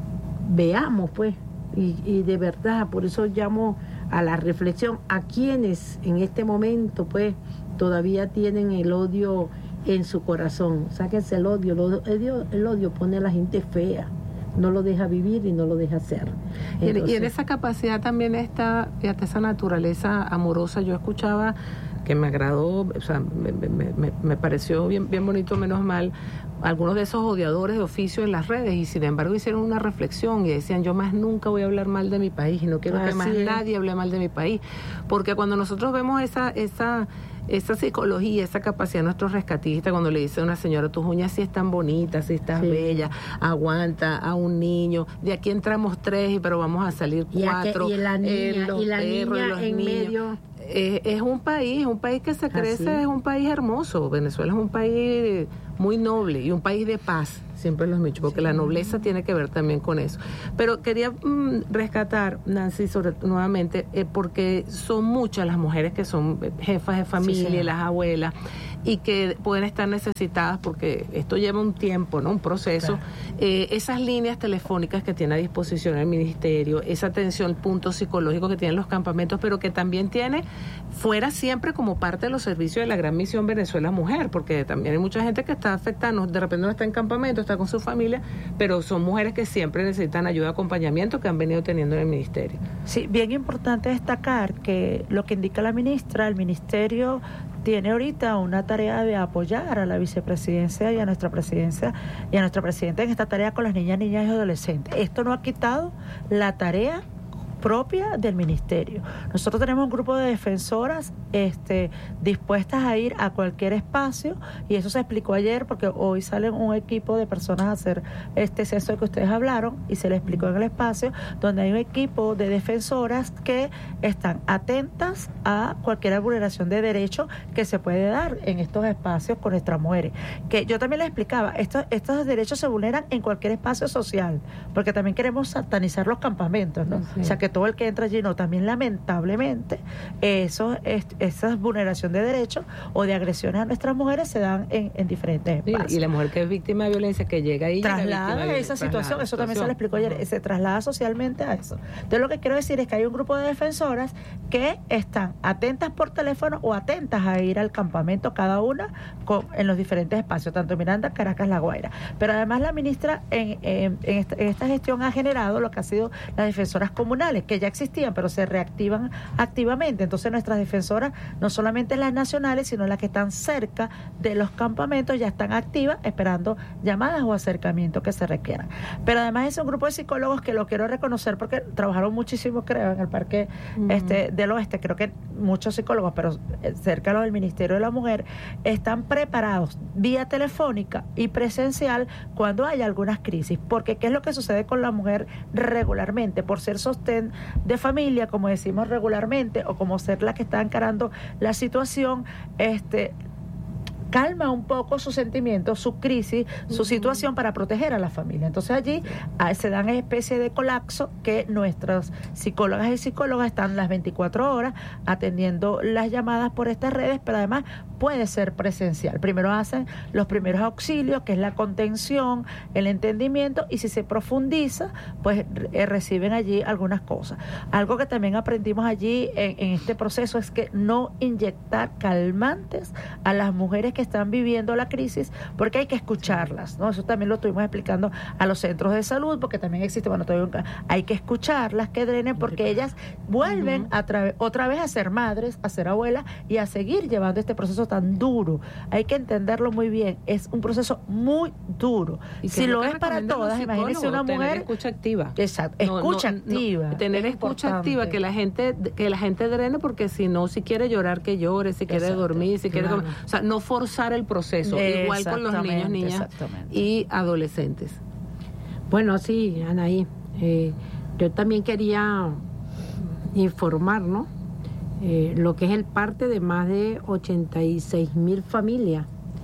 veamos, pues, y, y de verdad, por eso llamo a la reflexión a quienes en este momento, pues, todavía tienen el odio en su corazón. Sáquense el odio, el odio, el odio, el odio pone a la gente fea, no lo deja vivir y no lo deja ser. Y en- y en Entonces, esa capacidad también está, fíjate, esa naturaleza amorosa. Yo escuchaba que me agradó, o sea, me, me, me, me pareció bien, bien bonito, menos mal, algunos de esos odiadores de oficio en las redes, y sin embargo hicieron una reflexión y decían, yo más nunca voy a hablar mal de mi país y no quiero que Así más es. nadie hable mal de mi país, porque cuando nosotros vemos esa esa esa psicología, esa capacidad de nuestros rescatistas, cuando le dice a una señora, tus uñas sí están bonitas, sí estás Sí. bella, aguanta a un niño, de aquí entramos tres, pero vamos a salir y, a que- cuatro, y la eh, niña, los y la perros, niña los en niños. medio. Eh, es un país, un país que se crece, Así es. es un país hermoso. Venezuela es un país muy noble y un país de paz, siempre lo he dicho, porque la nobleza tiene que ver también con eso. Pero quería mm, rescatar, Nancy, sobre nuevamente, eh, porque son muchas las mujeres que son jefas de familia, Sí, sí. las abuelas, y que pueden estar necesitadas, porque esto lleva un tiempo, ¿no? Un proceso. Eh, esas líneas telefónicas que tiene a disposición el ministerio, esa atención, punto psicológico que tienen los campamentos, pero que también tiene fuera siempre como parte de los servicios de la Gran Misión Venezuela Mujer, porque también hay mucha gente que está afectando, de repente no está en campamento, está con su familia, pero son mujeres que siempre necesitan ayuda y acompañamiento que han venido teniendo en el ministerio. Sí, bien importante destacar que lo que indica la ministra, el ministerio tiene ahorita una tarea de apoyar a la vicepresidencia y a nuestra presidencia y a nuestra presidenta en esta tarea con las niñas, niñas y adolescentes. Esto no ha quitado la tarea propia del ministerio. Nosotros tenemos un grupo de defensoras este, dispuestas a ir a cualquier espacio, y eso se explicó ayer porque hoy salen un equipo de personas a hacer este censo que ustedes hablaron, y se le explicó en el espacio, donde hay un equipo de defensoras que están atentas a cualquier vulneración de derechos que se puede dar en estos espacios con nuestras mujeres. Que yo también les explicaba, estos, estos derechos se vulneran en cualquier espacio social, porque también queremos satanizar los campamentos, ¿no? Sí. O sea, que todo el que entra allí, no, también lamentablemente eso, es, esa vulneración de derechos o de agresiones a nuestras mujeres se dan en, en diferentes Sí, espacios. y la mujer que es víctima de violencia, que llega ahí, Traslada esa situación, eso también se le explicó ayer, se traslada socialmente a eso. Entonces lo que quiero decir es que hay un grupo de defensoras que están atentas por teléfono o atentas a ir al campamento cada una con, en los diferentes espacios, tanto Miranda, Caracas, La Guaira. Pero además la ministra en, en, en, esta, en esta gestión ha generado lo que ha sido las defensoras comunales, que ya existían, pero se reactivan activamente. Entonces nuestras defensoras, no solamente las nacionales, sino las que están cerca de los campamentos, ya están activas esperando llamadas o acercamientos que se requieran. Pero además es un grupo de psicólogos que lo quiero reconocer porque trabajaron muchísimo, creo, en el Parque uh-huh. este, del Oeste. Creo que muchos psicólogos, pero cerca del Ministerio de la Mujer, están preparados vía telefónica y presencial cuando hay algunas crisis. Porque ¿qué es lo que sucede con la mujer regularmente? Por ser sostén de familia, como decimos regularmente, o como ser la que está encarando la situación, este calma un poco sus sentimientos, su crisis, su situación para proteger a la familia. Entonces allí ah, se dan especie de colapso que nuestras psicólogas y psicólogas están las veinticuatro horas atendiendo las llamadas por estas redes, pero además puede ser presencial. Primero hacen los primeros auxilios, que es la contención, el entendimiento, y si se profundiza, pues eh, reciben allí algunas cosas. Algo que también aprendimos allí en, en este proceso es que no inyectar calmantes a las mujeres que están viviendo la crisis, porque hay que escucharlas, ¿no? Eso también lo estuvimos explicando a los centros de salud, porque también existe, bueno, todavía hay que escucharlas, que drenen, porque ellas vuelven uh-huh. a tra- otra vez a ser madres, a ser abuelas y a seguir llevando este proceso tan duro. Hay que entenderlo muy bien, es un proceso muy duro. Si lo es para todas, imagínense una mujer... Tener escucha activa. Exacto, escucha no, no, activa. No, tener escucha importante. activa, que la gente que la gente drene, porque si no, si quiere llorar, que llore, si quiere Exacto, dormir, si quiere... Claro. O sea, no forzar el proceso, igual con los niños, niñas y adolescentes. Bueno, sí, Anaí, eh, yo también quería informar, ¿no? Eh, lo que es el parte de más de ochenta y seis mil familias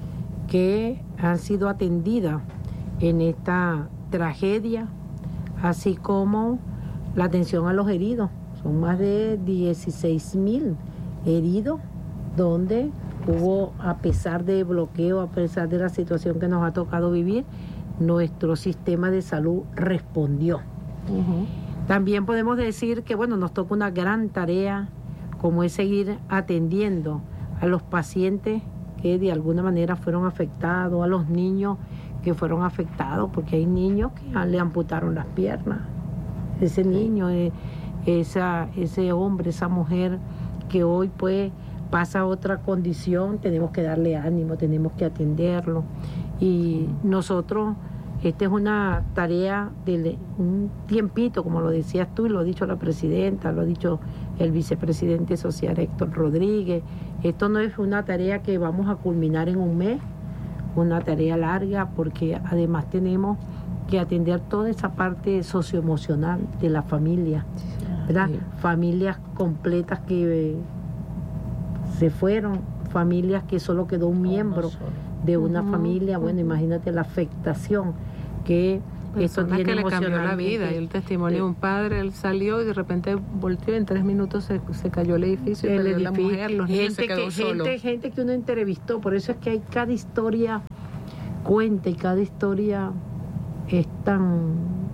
que han sido atendidas en esta tragedia, así como la atención a los heridos. Son más de dieciséis mil heridos, donde hubo, a pesar de bloqueo, a pesar de la situación que nos ha tocado vivir, nuestro sistema de salud respondió. Uh-huh. También podemos decir que, bueno, nos toca una gran tarea, como es seguir atendiendo a los pacientes que de alguna manera fueron afectados, a los niños que fueron afectados, porque hay niños que le amputaron las piernas. Ese niño, esa, ese hombre, esa mujer que hoy pues pasa a otra condición, tenemos que darle ánimo, tenemos que atenderlo. Y nosotros, esta es una tarea de un tiempito, como lo decías tú y lo ha dicho la presidenta, lo ha dicho el vicepresidente social Héctor Rodríguez. Esto no es una tarea que vamos a culminar en un mes, una tarea larga, porque además tenemos que atender toda esa parte socioemocional de la familia, ¿verdad? Sí. Familias completas que eh, se fueron, familias que solo quedó un miembro de una uh-huh, familia. Bueno, uh-huh. Imagínate la afectación que esto tiene que le cambió la vida. Y el testimonio de un padre, él salió y de repente volteó y en tres minutos se, se cayó el edificio, el edificio, la mujer, los niños, se quedó que, solo. Gente, gente que uno entrevistó, por eso es que hay cada historia cuenta y cada historia es tan,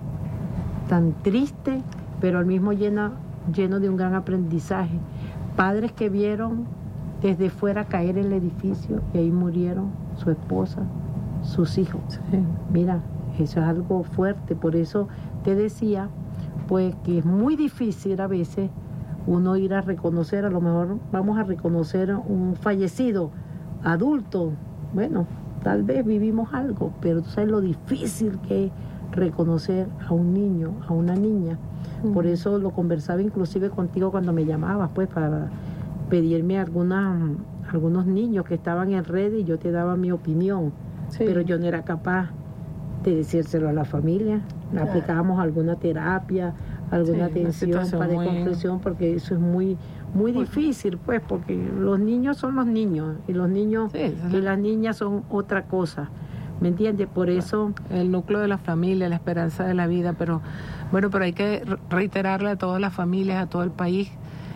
tan triste, pero al mismo llena, lleno de un gran aprendizaje. Padres que vieron desde fuera caer el edificio y ahí murieron su esposa, sus hijos. Sí. Mira, eso es algo fuerte, por eso te decía, pues que es muy difícil a veces uno ir a reconocer, a lo mejor vamos a reconocer un fallecido adulto, bueno, tal vez vivimos algo, pero tú sabes lo difícil que es reconocer a un niño, a una niña. Uh-huh. Por eso lo conversaba inclusive contigo cuando me llamabas, pues para pedirme algunas, algunos niños que estaban en red y yo te daba mi opinión, sí. Pero yo no era capaz de decírselo a la familia. Claro. Aplicábamos alguna terapia, alguna sí, atención para muy... comprensión, porque eso es muy muy difícil, pues, porque los niños son los niños y los niños sí, y las niñas son otra cosa, ¿me entiendes? Por eso el núcleo de la familia, la esperanza de la vida, pero bueno, pero hay que reiterarle a todas las familias, a todo el país,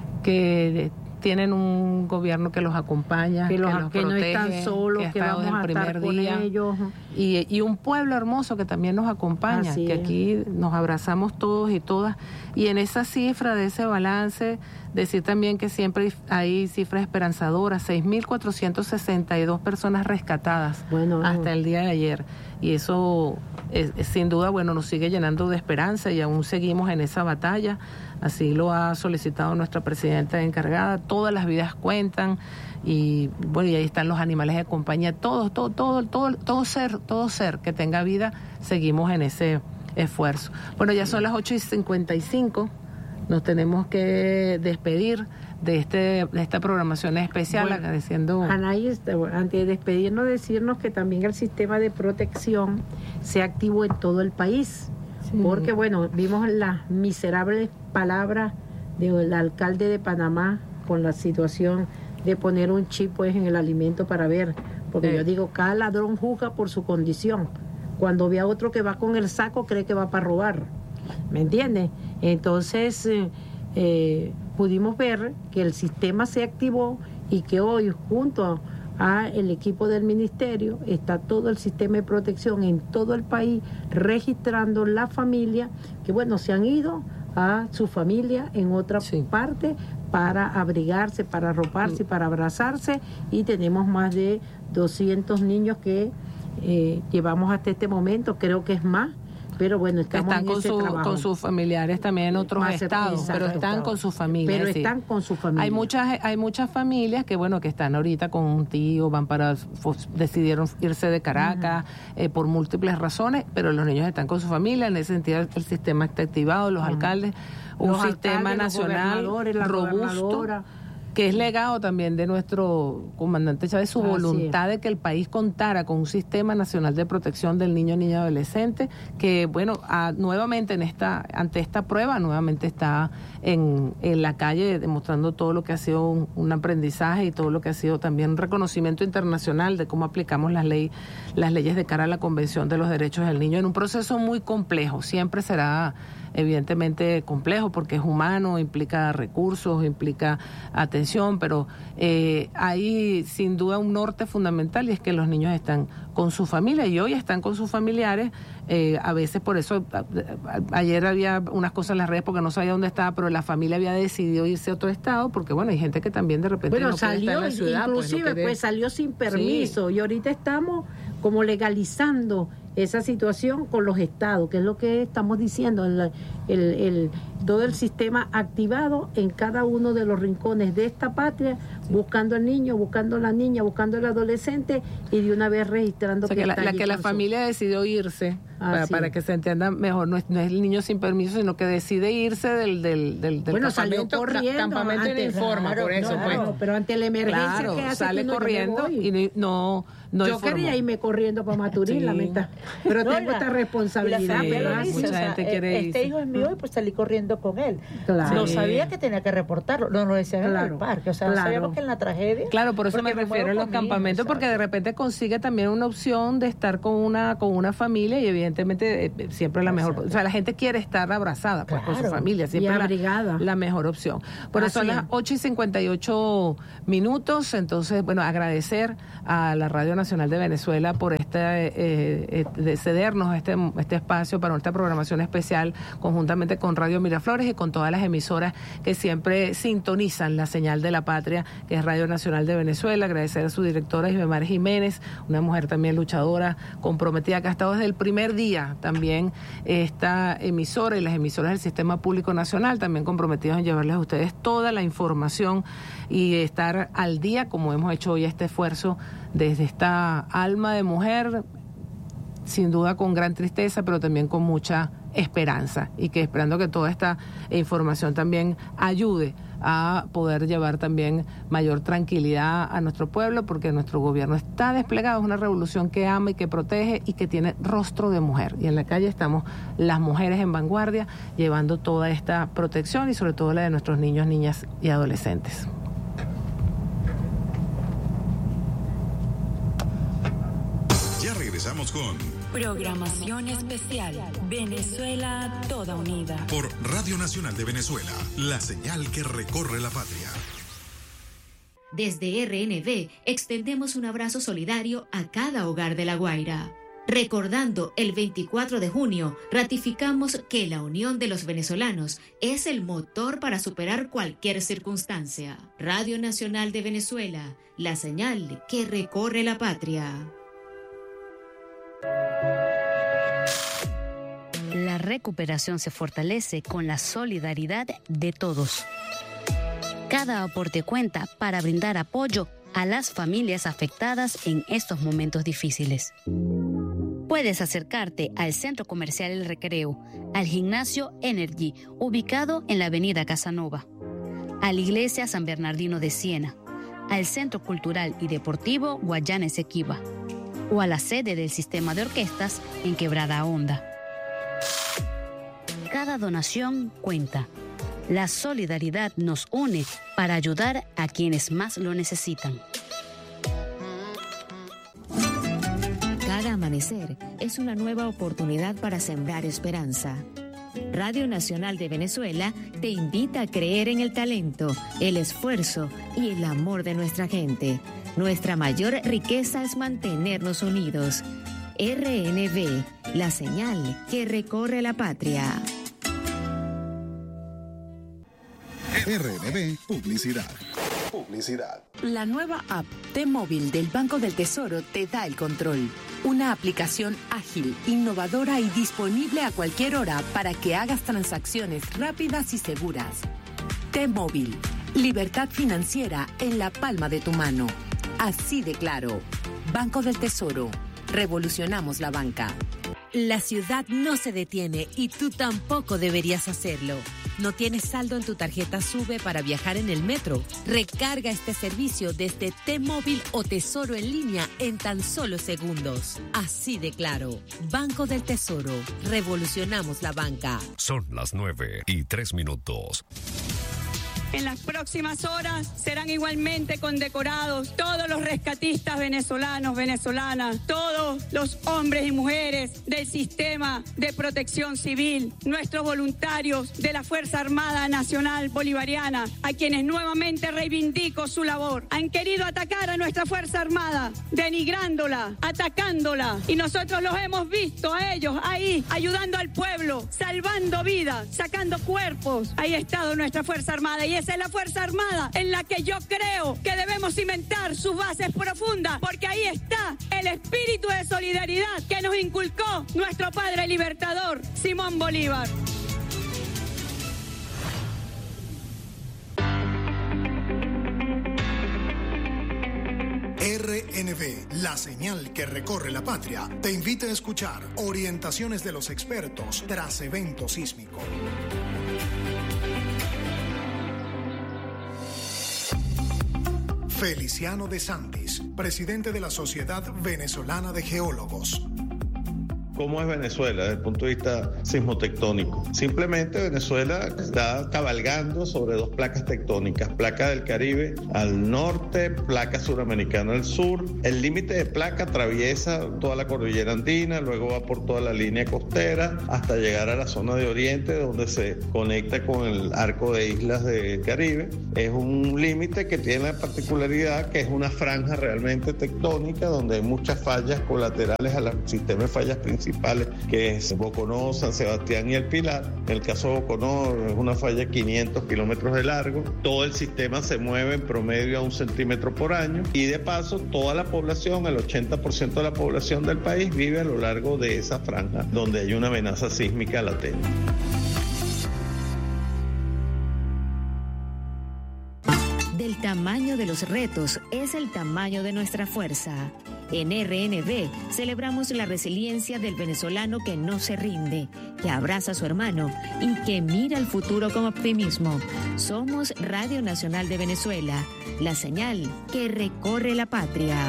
que tienen un gobierno que los acompaña, que, los, que los que protege, no están solos, que, que vamos desde a el primer estar con día, ellos. Y, y un pueblo hermoso que también nos acompaña, Así que es. Aquí nos abrazamos todos y todas. Y en esa cifra de ese balance, decir también que siempre hay cifras esperanzadoras, seis mil cuatrocientas sesenta y dos personas rescatadas bueno, hasta el día de ayer. Y eso, es, es, sin duda, bueno, nos sigue llenando de esperanza y aún seguimos en esa batalla. Así lo ha solicitado nuestra presidenta encargada. Todas las vidas cuentan y bueno, y ahí están los animales de compañía. Todos, todo, todo, todo, todo ser, todo ser que tenga vida, seguimos en ese esfuerzo. Bueno, ya son las ocho y cincuenta y cinco. Nos tenemos que despedir de este de esta programación especial, bueno, agradeciendo. Anaís, antes de despedirnos, decirnos que también el sistema de protección se activó en todo el país. Sí. Porque bueno, vimos las miserables palabras del alcalde de Panamá con la situación de poner un chip pues en el alimento para ver, porque sí. Yo digo, cada ladrón juzga por su condición. Cuando ve a otro que va con el saco, cree que va para robar, ¿me entiendes? Entonces eh, eh, pudimos ver que el sistema se activó y que hoy junto a a el equipo del ministerio está todo el sistema de protección en todo el país registrando la familia que bueno se han ido a su familia en otra sí. parte para abrigarse, para arroparse, sí. para abrazarse, y tenemos más de doscientos niños que eh, llevamos hasta este momento, creo que es más. Pero bueno, estamos están en con, ese su, trabajo. con sus familiares también en otros Más estados, pero están estado. con sus familias. Pero sí. están con sus familias. Hay muchas, hay muchas familias que bueno que están ahorita con un tío, van para, decidieron irse de Caracas uh-huh. eh, por múltiples razones, pero los niños están con su familia. En ese sentido, el sistema está activado, los uh-huh. alcaldes, un los sistema alcaldes, nacional robusto, que es legado también de nuestro comandante Chávez, su Así voluntad es. de que el país contara con un sistema nacional de protección del niño, niña y adolescente, que bueno, a, nuevamente en esta, ante esta prueba, nuevamente está en, en la calle demostrando todo lo que ha sido un, un aprendizaje y todo lo que ha sido también un reconocimiento internacional de cómo aplicamos las, ley, las leyes de cara a la Convención de los Derechos del Niño en un proceso muy complejo. Siempre será evidentemente complejo porque es humano, implica recursos, implica atención, pero eh, hay sin duda un norte fundamental y es que los niños están con su familia y hoy están con sus familiares. Eh, a veces por eso, a, a, ayer había unas cosas en las redes porque no sabía dónde estaba, pero la familia había decidido irse a otro estado porque bueno, hay gente que también de repente bueno, no salió, quiere estar en la ciudad. inclusive pues, no pues salió sin permiso, sí. Y ahorita estamos como legalizando esa situación con los estados, que es lo que estamos diciendo, el, el, el, todo el sistema activado en cada uno de los rincones de esta patria, sí. Buscando al niño, buscando a la niña, buscando al adolescente y de una vez registrando o sea, que, que la, está la que la su... familia decidió irse, ah, para, sí. para que se entienda mejor, no es, no es el niño sin permiso, sino que decide irse del, del, del, del bueno, campamento, salió corriendo, campamento ante, informa, claro, por eso claro, pues. pero ante la emergencia claro, que hace sale que uno, corriendo yo y no, no yo informó. quería irme corriendo para Maturín, sí. la meta, pero no, tengo la, esta responsabilidad. Y la familia lo dice, mucha o sea, gente quiere este irse. hijo es mío y pues salí corriendo con él. Claro. No Sí. sabía que tenía que reportarlo, no lo decían Claro. en el parque, o sea, Claro. no sabíamos que en la tragedia. Claro, por eso me porque refiero a muevo los conmigo, campamentos, exacto. porque de repente consigue también una opción de estar con una con una familia y evidentemente eh, siempre la mejor, Exacto. o sea, la gente quiere estar abrazada pues, con su Claro. familia, siempre Y la, abrigada. la mejor opción. Por eso son Así las es. ocho y cincuenta y ocho minutos, entonces, bueno, agradecer a la Radio Nacional de Venezuela por este, eh, eh, de cedernos este, este espacio para nuestra programación especial, conjuntamente con Radio Miraflores y con todas las emisoras que siempre sintonizan la señal de la patria, que es Radio Nacional de Venezuela. Agradecer a su directora Isbemar Jiménez, una mujer también luchadora, comprometida, que ha estado desde el primer día también esta emisora y las emisoras del Sistema Público Nacional, también comprometidos en llevarles a ustedes toda la información y estar al día, como hemos hecho hoy este esfuerzo desde esta alma de mujer, sin duda con gran tristeza, pero también con mucha esperanza, y que esperando que toda esta información también ayude a poder llevar también mayor tranquilidad a nuestro pueblo, porque nuestro gobierno está desplegado, es una revolución que ama y que protege y que tiene rostro de mujer, y en la calle estamos las mujeres en vanguardia llevando toda esta protección y sobre todo la de nuestros niños, niñas y adolescentes. Ya regresamos con Programación especial Venezuela Toda Unida por Radio Nacional de Venezuela, la señal que recorre la patria. Desde R N V extendemos un abrazo solidario a cada hogar de La Guaira. Recordando el veinticuatro de junio, ratificamos que la unión de los venezolanos es el motor para superar cualquier circunstancia. Radio Nacional de Venezuela, la señal que recorre la patria. La recuperación se fortalece con la solidaridad de todos. Cada aporte cuenta para brindar apoyo a las familias afectadas en estos momentos difíciles. Puedes acercarte al Centro Comercial El Recreo, al Gimnasio Energy, ubicado en la Avenida Casanova, a la Iglesia San Bernardino de Siena, al Centro Cultural y Deportivo Guayana Esequiba, o a la sede del Sistema de Orquestas en Quebrada Honda. Cada donación cuenta. La solidaridad nos une para ayudar a quienes más lo necesitan. Cada amanecer es una nueva oportunidad para sembrar esperanza. Radio Nacional de Venezuela te invita a creer en el talento, el esfuerzo y el amor de nuestra gente. Nuestra mayor riqueza es mantenernos unidos. R N V, la señal que recorre la patria. R N V Publicidad. Publicidad. La nueva app T-Móvil del Banco del Tesoro te da el control. Una aplicación ágil, innovadora y disponible a cualquier hora para que hagas transacciones rápidas y seguras. T-Móvil, libertad financiera en la palma de tu mano. Así de claro. Banco del Tesoro. Revolucionamos la banca. La ciudad no se detiene y tú tampoco deberías hacerlo. ¿No tienes saldo en tu tarjeta SUBE para viajar en el metro? Recarga este servicio desde T-Móvil o Tesoro en línea en tan solo segundos. Así de claro. Banco del Tesoro. Revolucionamos la banca. Son las nueve y tres minutos. En las próximas horas serán igualmente condecorados todos los rescatistas venezolanos, venezolanas, todos los hombres y mujeres del sistema de protección civil, nuestros voluntarios de la Fuerza Armada Nacional Bolivariana, a quienes nuevamente reivindico su labor. Han querido atacar a nuestra Fuerza Armada, denigrándola, atacándola, y nosotros los hemos visto a ellos ahí, ayudando al pueblo, salvando vidas, sacando cuerpos. Ahí ha estado nuestra Fuerza Armada, y esa es la Fuerza Armada en la que yo creo que debemos cimentar sus bases profundas, porque ahí está el espíritu de solidaridad que nos inculcó nuestro padre libertador, Simón Bolívar. R N V, la señal que recorre la patria, te invita a escuchar orientaciones de los expertos tras evento sísmico. Feliciano de Santis, presidente de la Sociedad Venezolana de Geólogos. ¿Cómo es Venezuela desde el punto de vista sismotectónico? Simplemente Venezuela está cabalgando sobre dos placas tectónicas, placa del Caribe al norte, placa suramericana al sur. El límite de placa atraviesa toda la cordillera andina, luego va por toda la línea costera hasta llegar a la zona de oriente, donde se conecta con el arco de islas del Caribe. Es un límite que tiene la particularidad que es una franja realmente tectónica, donde hay muchas fallas colaterales al sistema de fallas principales, que es Boconó, San Sebastián y El Pilar. En el caso de Boconó es una falla de quinientos kilómetros de largo. Todo el sistema se mueve en promedio a un centímetro por año, y de paso toda la población, el ochenta por ciento de la población del país vive a lo largo de esa franja donde hay una amenaza sísmica latente. Del tamaño de los retos es el tamaño de nuestra fuerza. En R N V celebramos la resiliencia del venezolano que no se rinde, que abraza a su hermano y que mira el futuro con optimismo. Somos Radio Nacional de Venezuela, la señal que recorre la patria.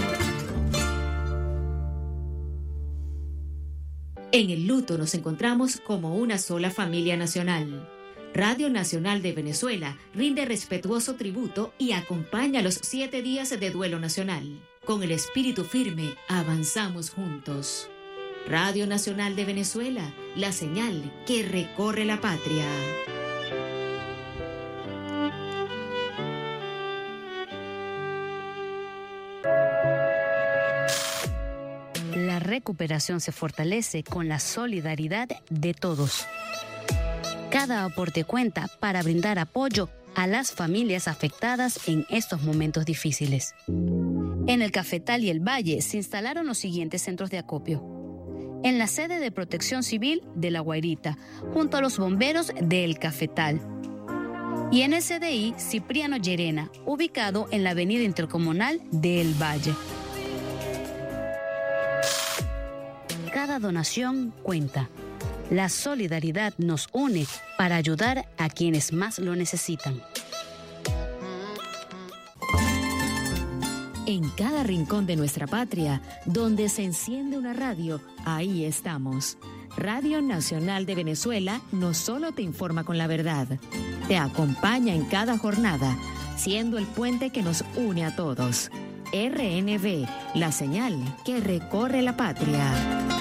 En el luto nos encontramos como una sola familia nacional. Radio Nacional de Venezuela rinde respetuoso tributo y acompaña los siete días de duelo nacional. Con el espíritu firme, avanzamos juntos. Radio Nacional de Venezuela, la señal que recorre la patria. La recuperación se fortalece con la solidaridad de todos. Cada aporte cuenta para brindar apoyo a las familias afectadas en estos momentos difíciles. En el Cafetal y el Valle se instalaron los siguientes centros de acopio. En la sede de Protección Civil de La Guairita, junto a los bomberos de El Cafetal. Y en el C D I Cipriano Llerena, ubicado en la avenida intercomunal de El Valle. Cada donación cuenta. La solidaridad nos une para ayudar a quienes más lo necesitan. En cada rincón de nuestra patria, donde se enciende una radio, ahí estamos. Radio Nacional de Venezuela no solo te informa con la verdad, te acompaña en cada jornada, siendo el puente que nos une a todos. R N V, la señal que recorre la patria.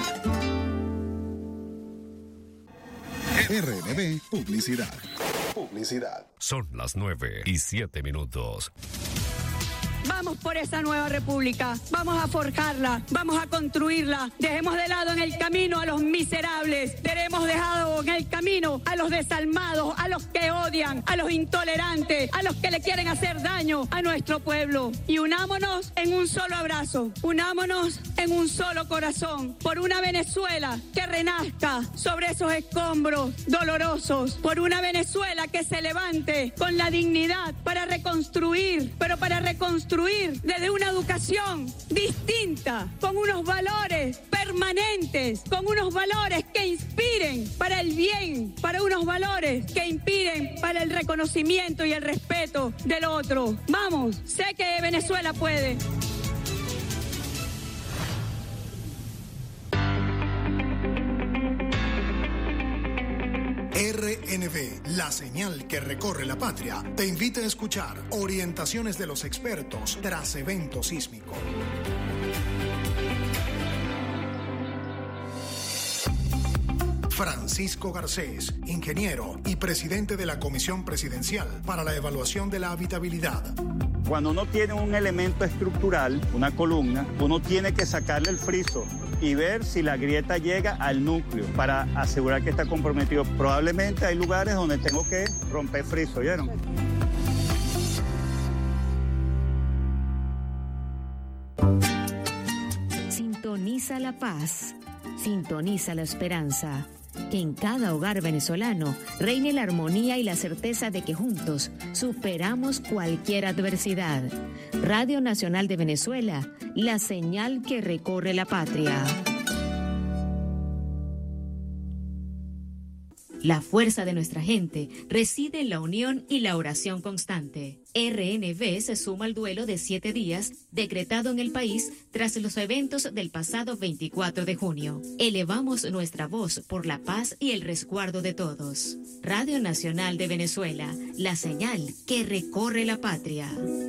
R N V Publicidad. Publicidad. Son las nueve y siete minutos. Vamos por esa nueva república, vamos a forjarla, vamos a construirla. Dejemos de lado en el camino a los miserables, dejemos dejado en el camino a los desalmados, a los que odian, a los intolerantes, a los que le quieren hacer daño a nuestro pueblo. Y unámonos en un solo abrazo, unámonos en un solo corazón, por una Venezuela que renazca sobre esos escombros dolorosos, por una Venezuela que se levante con la dignidad para reconstruir, pero para reconstruir desde una educación distinta, con unos valores permanentes, con unos valores que inspiren para el bien, para unos valores que inspiren para el reconocimiento y el respeto del otro. Vamos, sé que Venezuela puede. R R N V, la señal que recorre la patria, te invita a escuchar orientaciones de los expertos tras evento sísmico. Francisco Garcés, ingeniero y presidente de la Comisión Presidencial para la Evaluación de la Habitabilidad. Cuando uno tiene un elemento estructural, una columna, uno tiene que sacarle el friso y ver si la grieta llega al núcleo para asegurar que está comprometido. Probablemente hay lugares donde tengo que romper friso, ¿vieron? Sintoniza la paz, sintoniza la esperanza. Que en cada hogar venezolano reine la armonía y la certeza de que juntos superamos cualquier adversidad. Radio Nacional de Venezuela, la señal que recorre la patria. La fuerza de nuestra gente reside en la unión y la oración constante. R N V se suma al duelo de siete días decretado en el país tras los eventos del pasado veinticuatro de junio. Elevamos nuestra voz por la paz y el resguardo de todos. Radio Nacional de Venezuela, la señal que recorre la patria.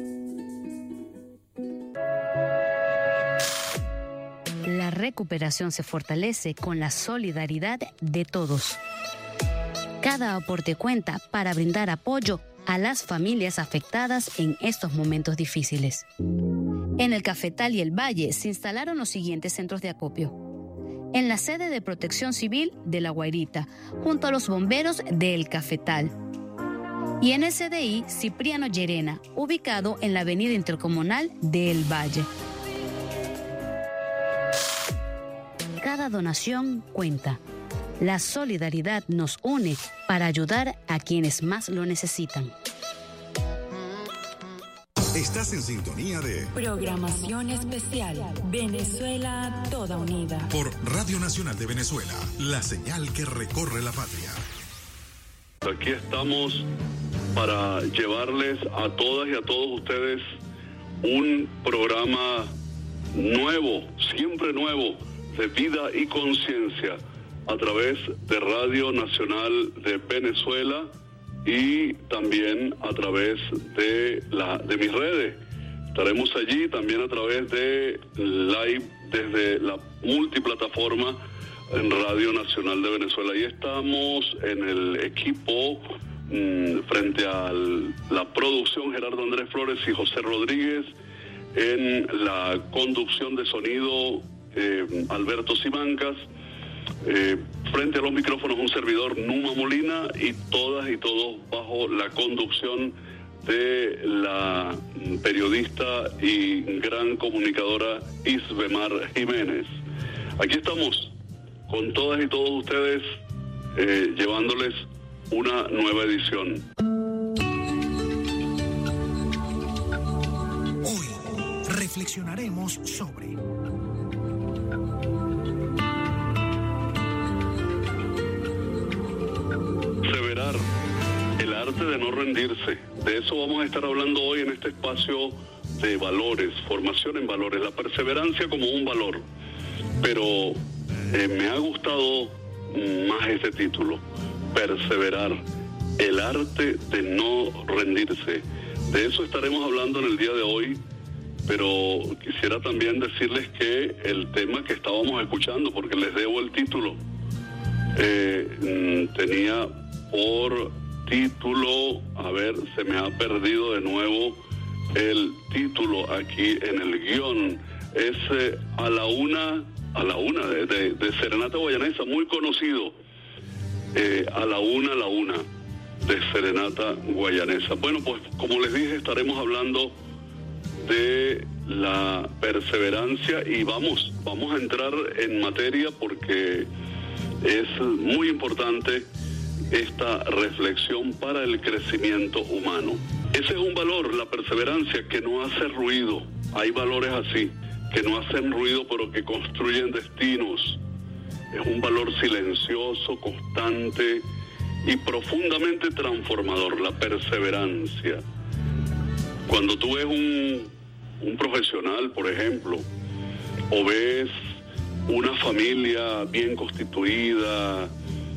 La recuperación se fortalece con la solidaridad de todos. Cada aporte cuenta para brindar apoyo a las familias afectadas en estos momentos difíciles. En el Cafetal y el Valle se instalaron los siguientes centros de acopio. En la sede de Protección Civil de La Guairita, junto a los bomberos de El Cafetal. Y en el C D I Cipriano Llerena, ubicado en la avenida intercomunal de El Valle. Cada donación cuenta. La solidaridad nos une para ayudar a quienes más lo necesitan. Estás en sintonía de Programación Especial Venezuela Toda Unida por Radio Nacional de Venezuela, la señal que recorre la patria. Aquí estamos para llevarles a todas y a todos ustedes un programa nuevo, siempre nuevo, de vida y conciencia, a través de Radio Nacional de Venezuela y también a través de la de mis redes. Estaremos allí también a través de live desde la multiplataforma en Radio Nacional de Venezuela. Y estamos en el equipo mmm, frente a la producción, Gerardo Andrés Flores y José Rodríguez, en la conducción de sonido eh, Alberto Simancas. Eh, frente a los micrófonos un servidor, Numa Molina, y todas y todos bajo la conducción de la periodista y gran comunicadora Isbemar Jiménez. Aquí estamos con todas y todos ustedes eh, llevándoles una nueva edición. Hoy reflexionaremos sobre perseverar, el arte de no rendirse. De eso vamos a estar hablando hoy en este espacio de valores, formación en valores, la perseverancia como un valor. Pero eh, me ha gustado más este título, perseverar, el arte de no rendirse. De eso estaremos hablando en el día de hoy, pero quisiera también decirles que el tema que estábamos escuchando, porque les debo el título, eh, tenía por título, a ver, se me ha perdido de nuevo el título aquí en el guión, es eh, a la una, a la una de, de, de Serenata Guayanesa, muy conocido, eh, a la una, a la una de Serenata Guayanesa. Bueno, pues como les dije, estaremos hablando de la perseverancia y vamos, vamos a entrar en materia porque es muy importante esta reflexión para el crecimiento humano. Ese es un valor, la perseverancia, que no hace ruido. Hay valores así, que no hacen ruido pero que construyen destinos. Es un valor silencioso, constante y profundamente transformador, la perseverancia. Cuando tú ves un, un profesional, por ejemplo, o ves una familia bien constituida,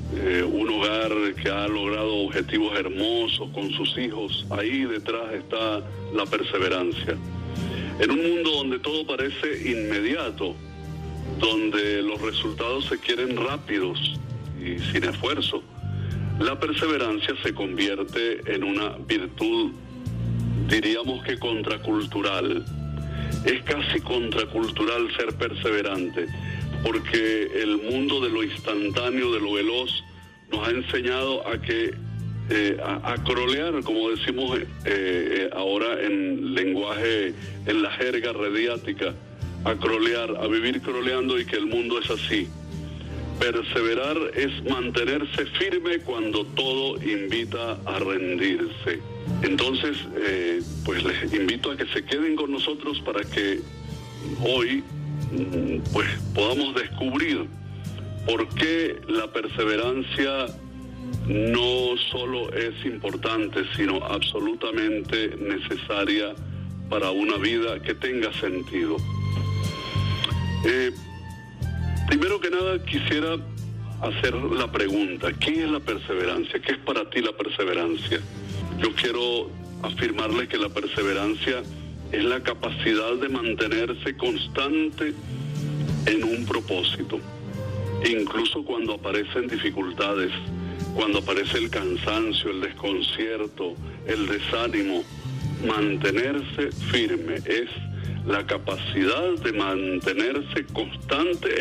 eh, un hogar que ha logrado objetivos hermosos con sus hijos. Ahí detrás está la perseverancia. En un mundo donde todo parece inmediato, donde los resultados se quieren rápidos y sin esfuerzo, la perseverancia se convierte en una virtud, diríamos que contracultural. Es casi contracultural ser perseverante, porque el mundo de lo instantáneo, de lo veloz, nos ha enseñado a que eh, a, a crolear, como decimos eh, eh, ahora en lenguaje, en la jerga radiática, a crolear, a vivir croleando, y que el mundo es así. Perseverar es mantenerse firme cuando todo invita a rendirse. Entonces, eh, pues les invito a que se queden con nosotros para que hoy pues podamos descubrir por qué la perseverancia no solo es importante, sino absolutamente necesaria para una vida que tenga sentido. Eh, primero que nada quisiera hacer la pregunta: ¿qué es la perseverancia? ¿Qué es para ti la perseverancia? Yo quiero afirmarle que la perseverancia es la capacidad de mantenerse constante en un propósito, incluso cuando aparecen dificultades, cuando aparece el cansancio, el desconcierto, el desánimo. Mantenerse firme es la capacidad de mantenerse constante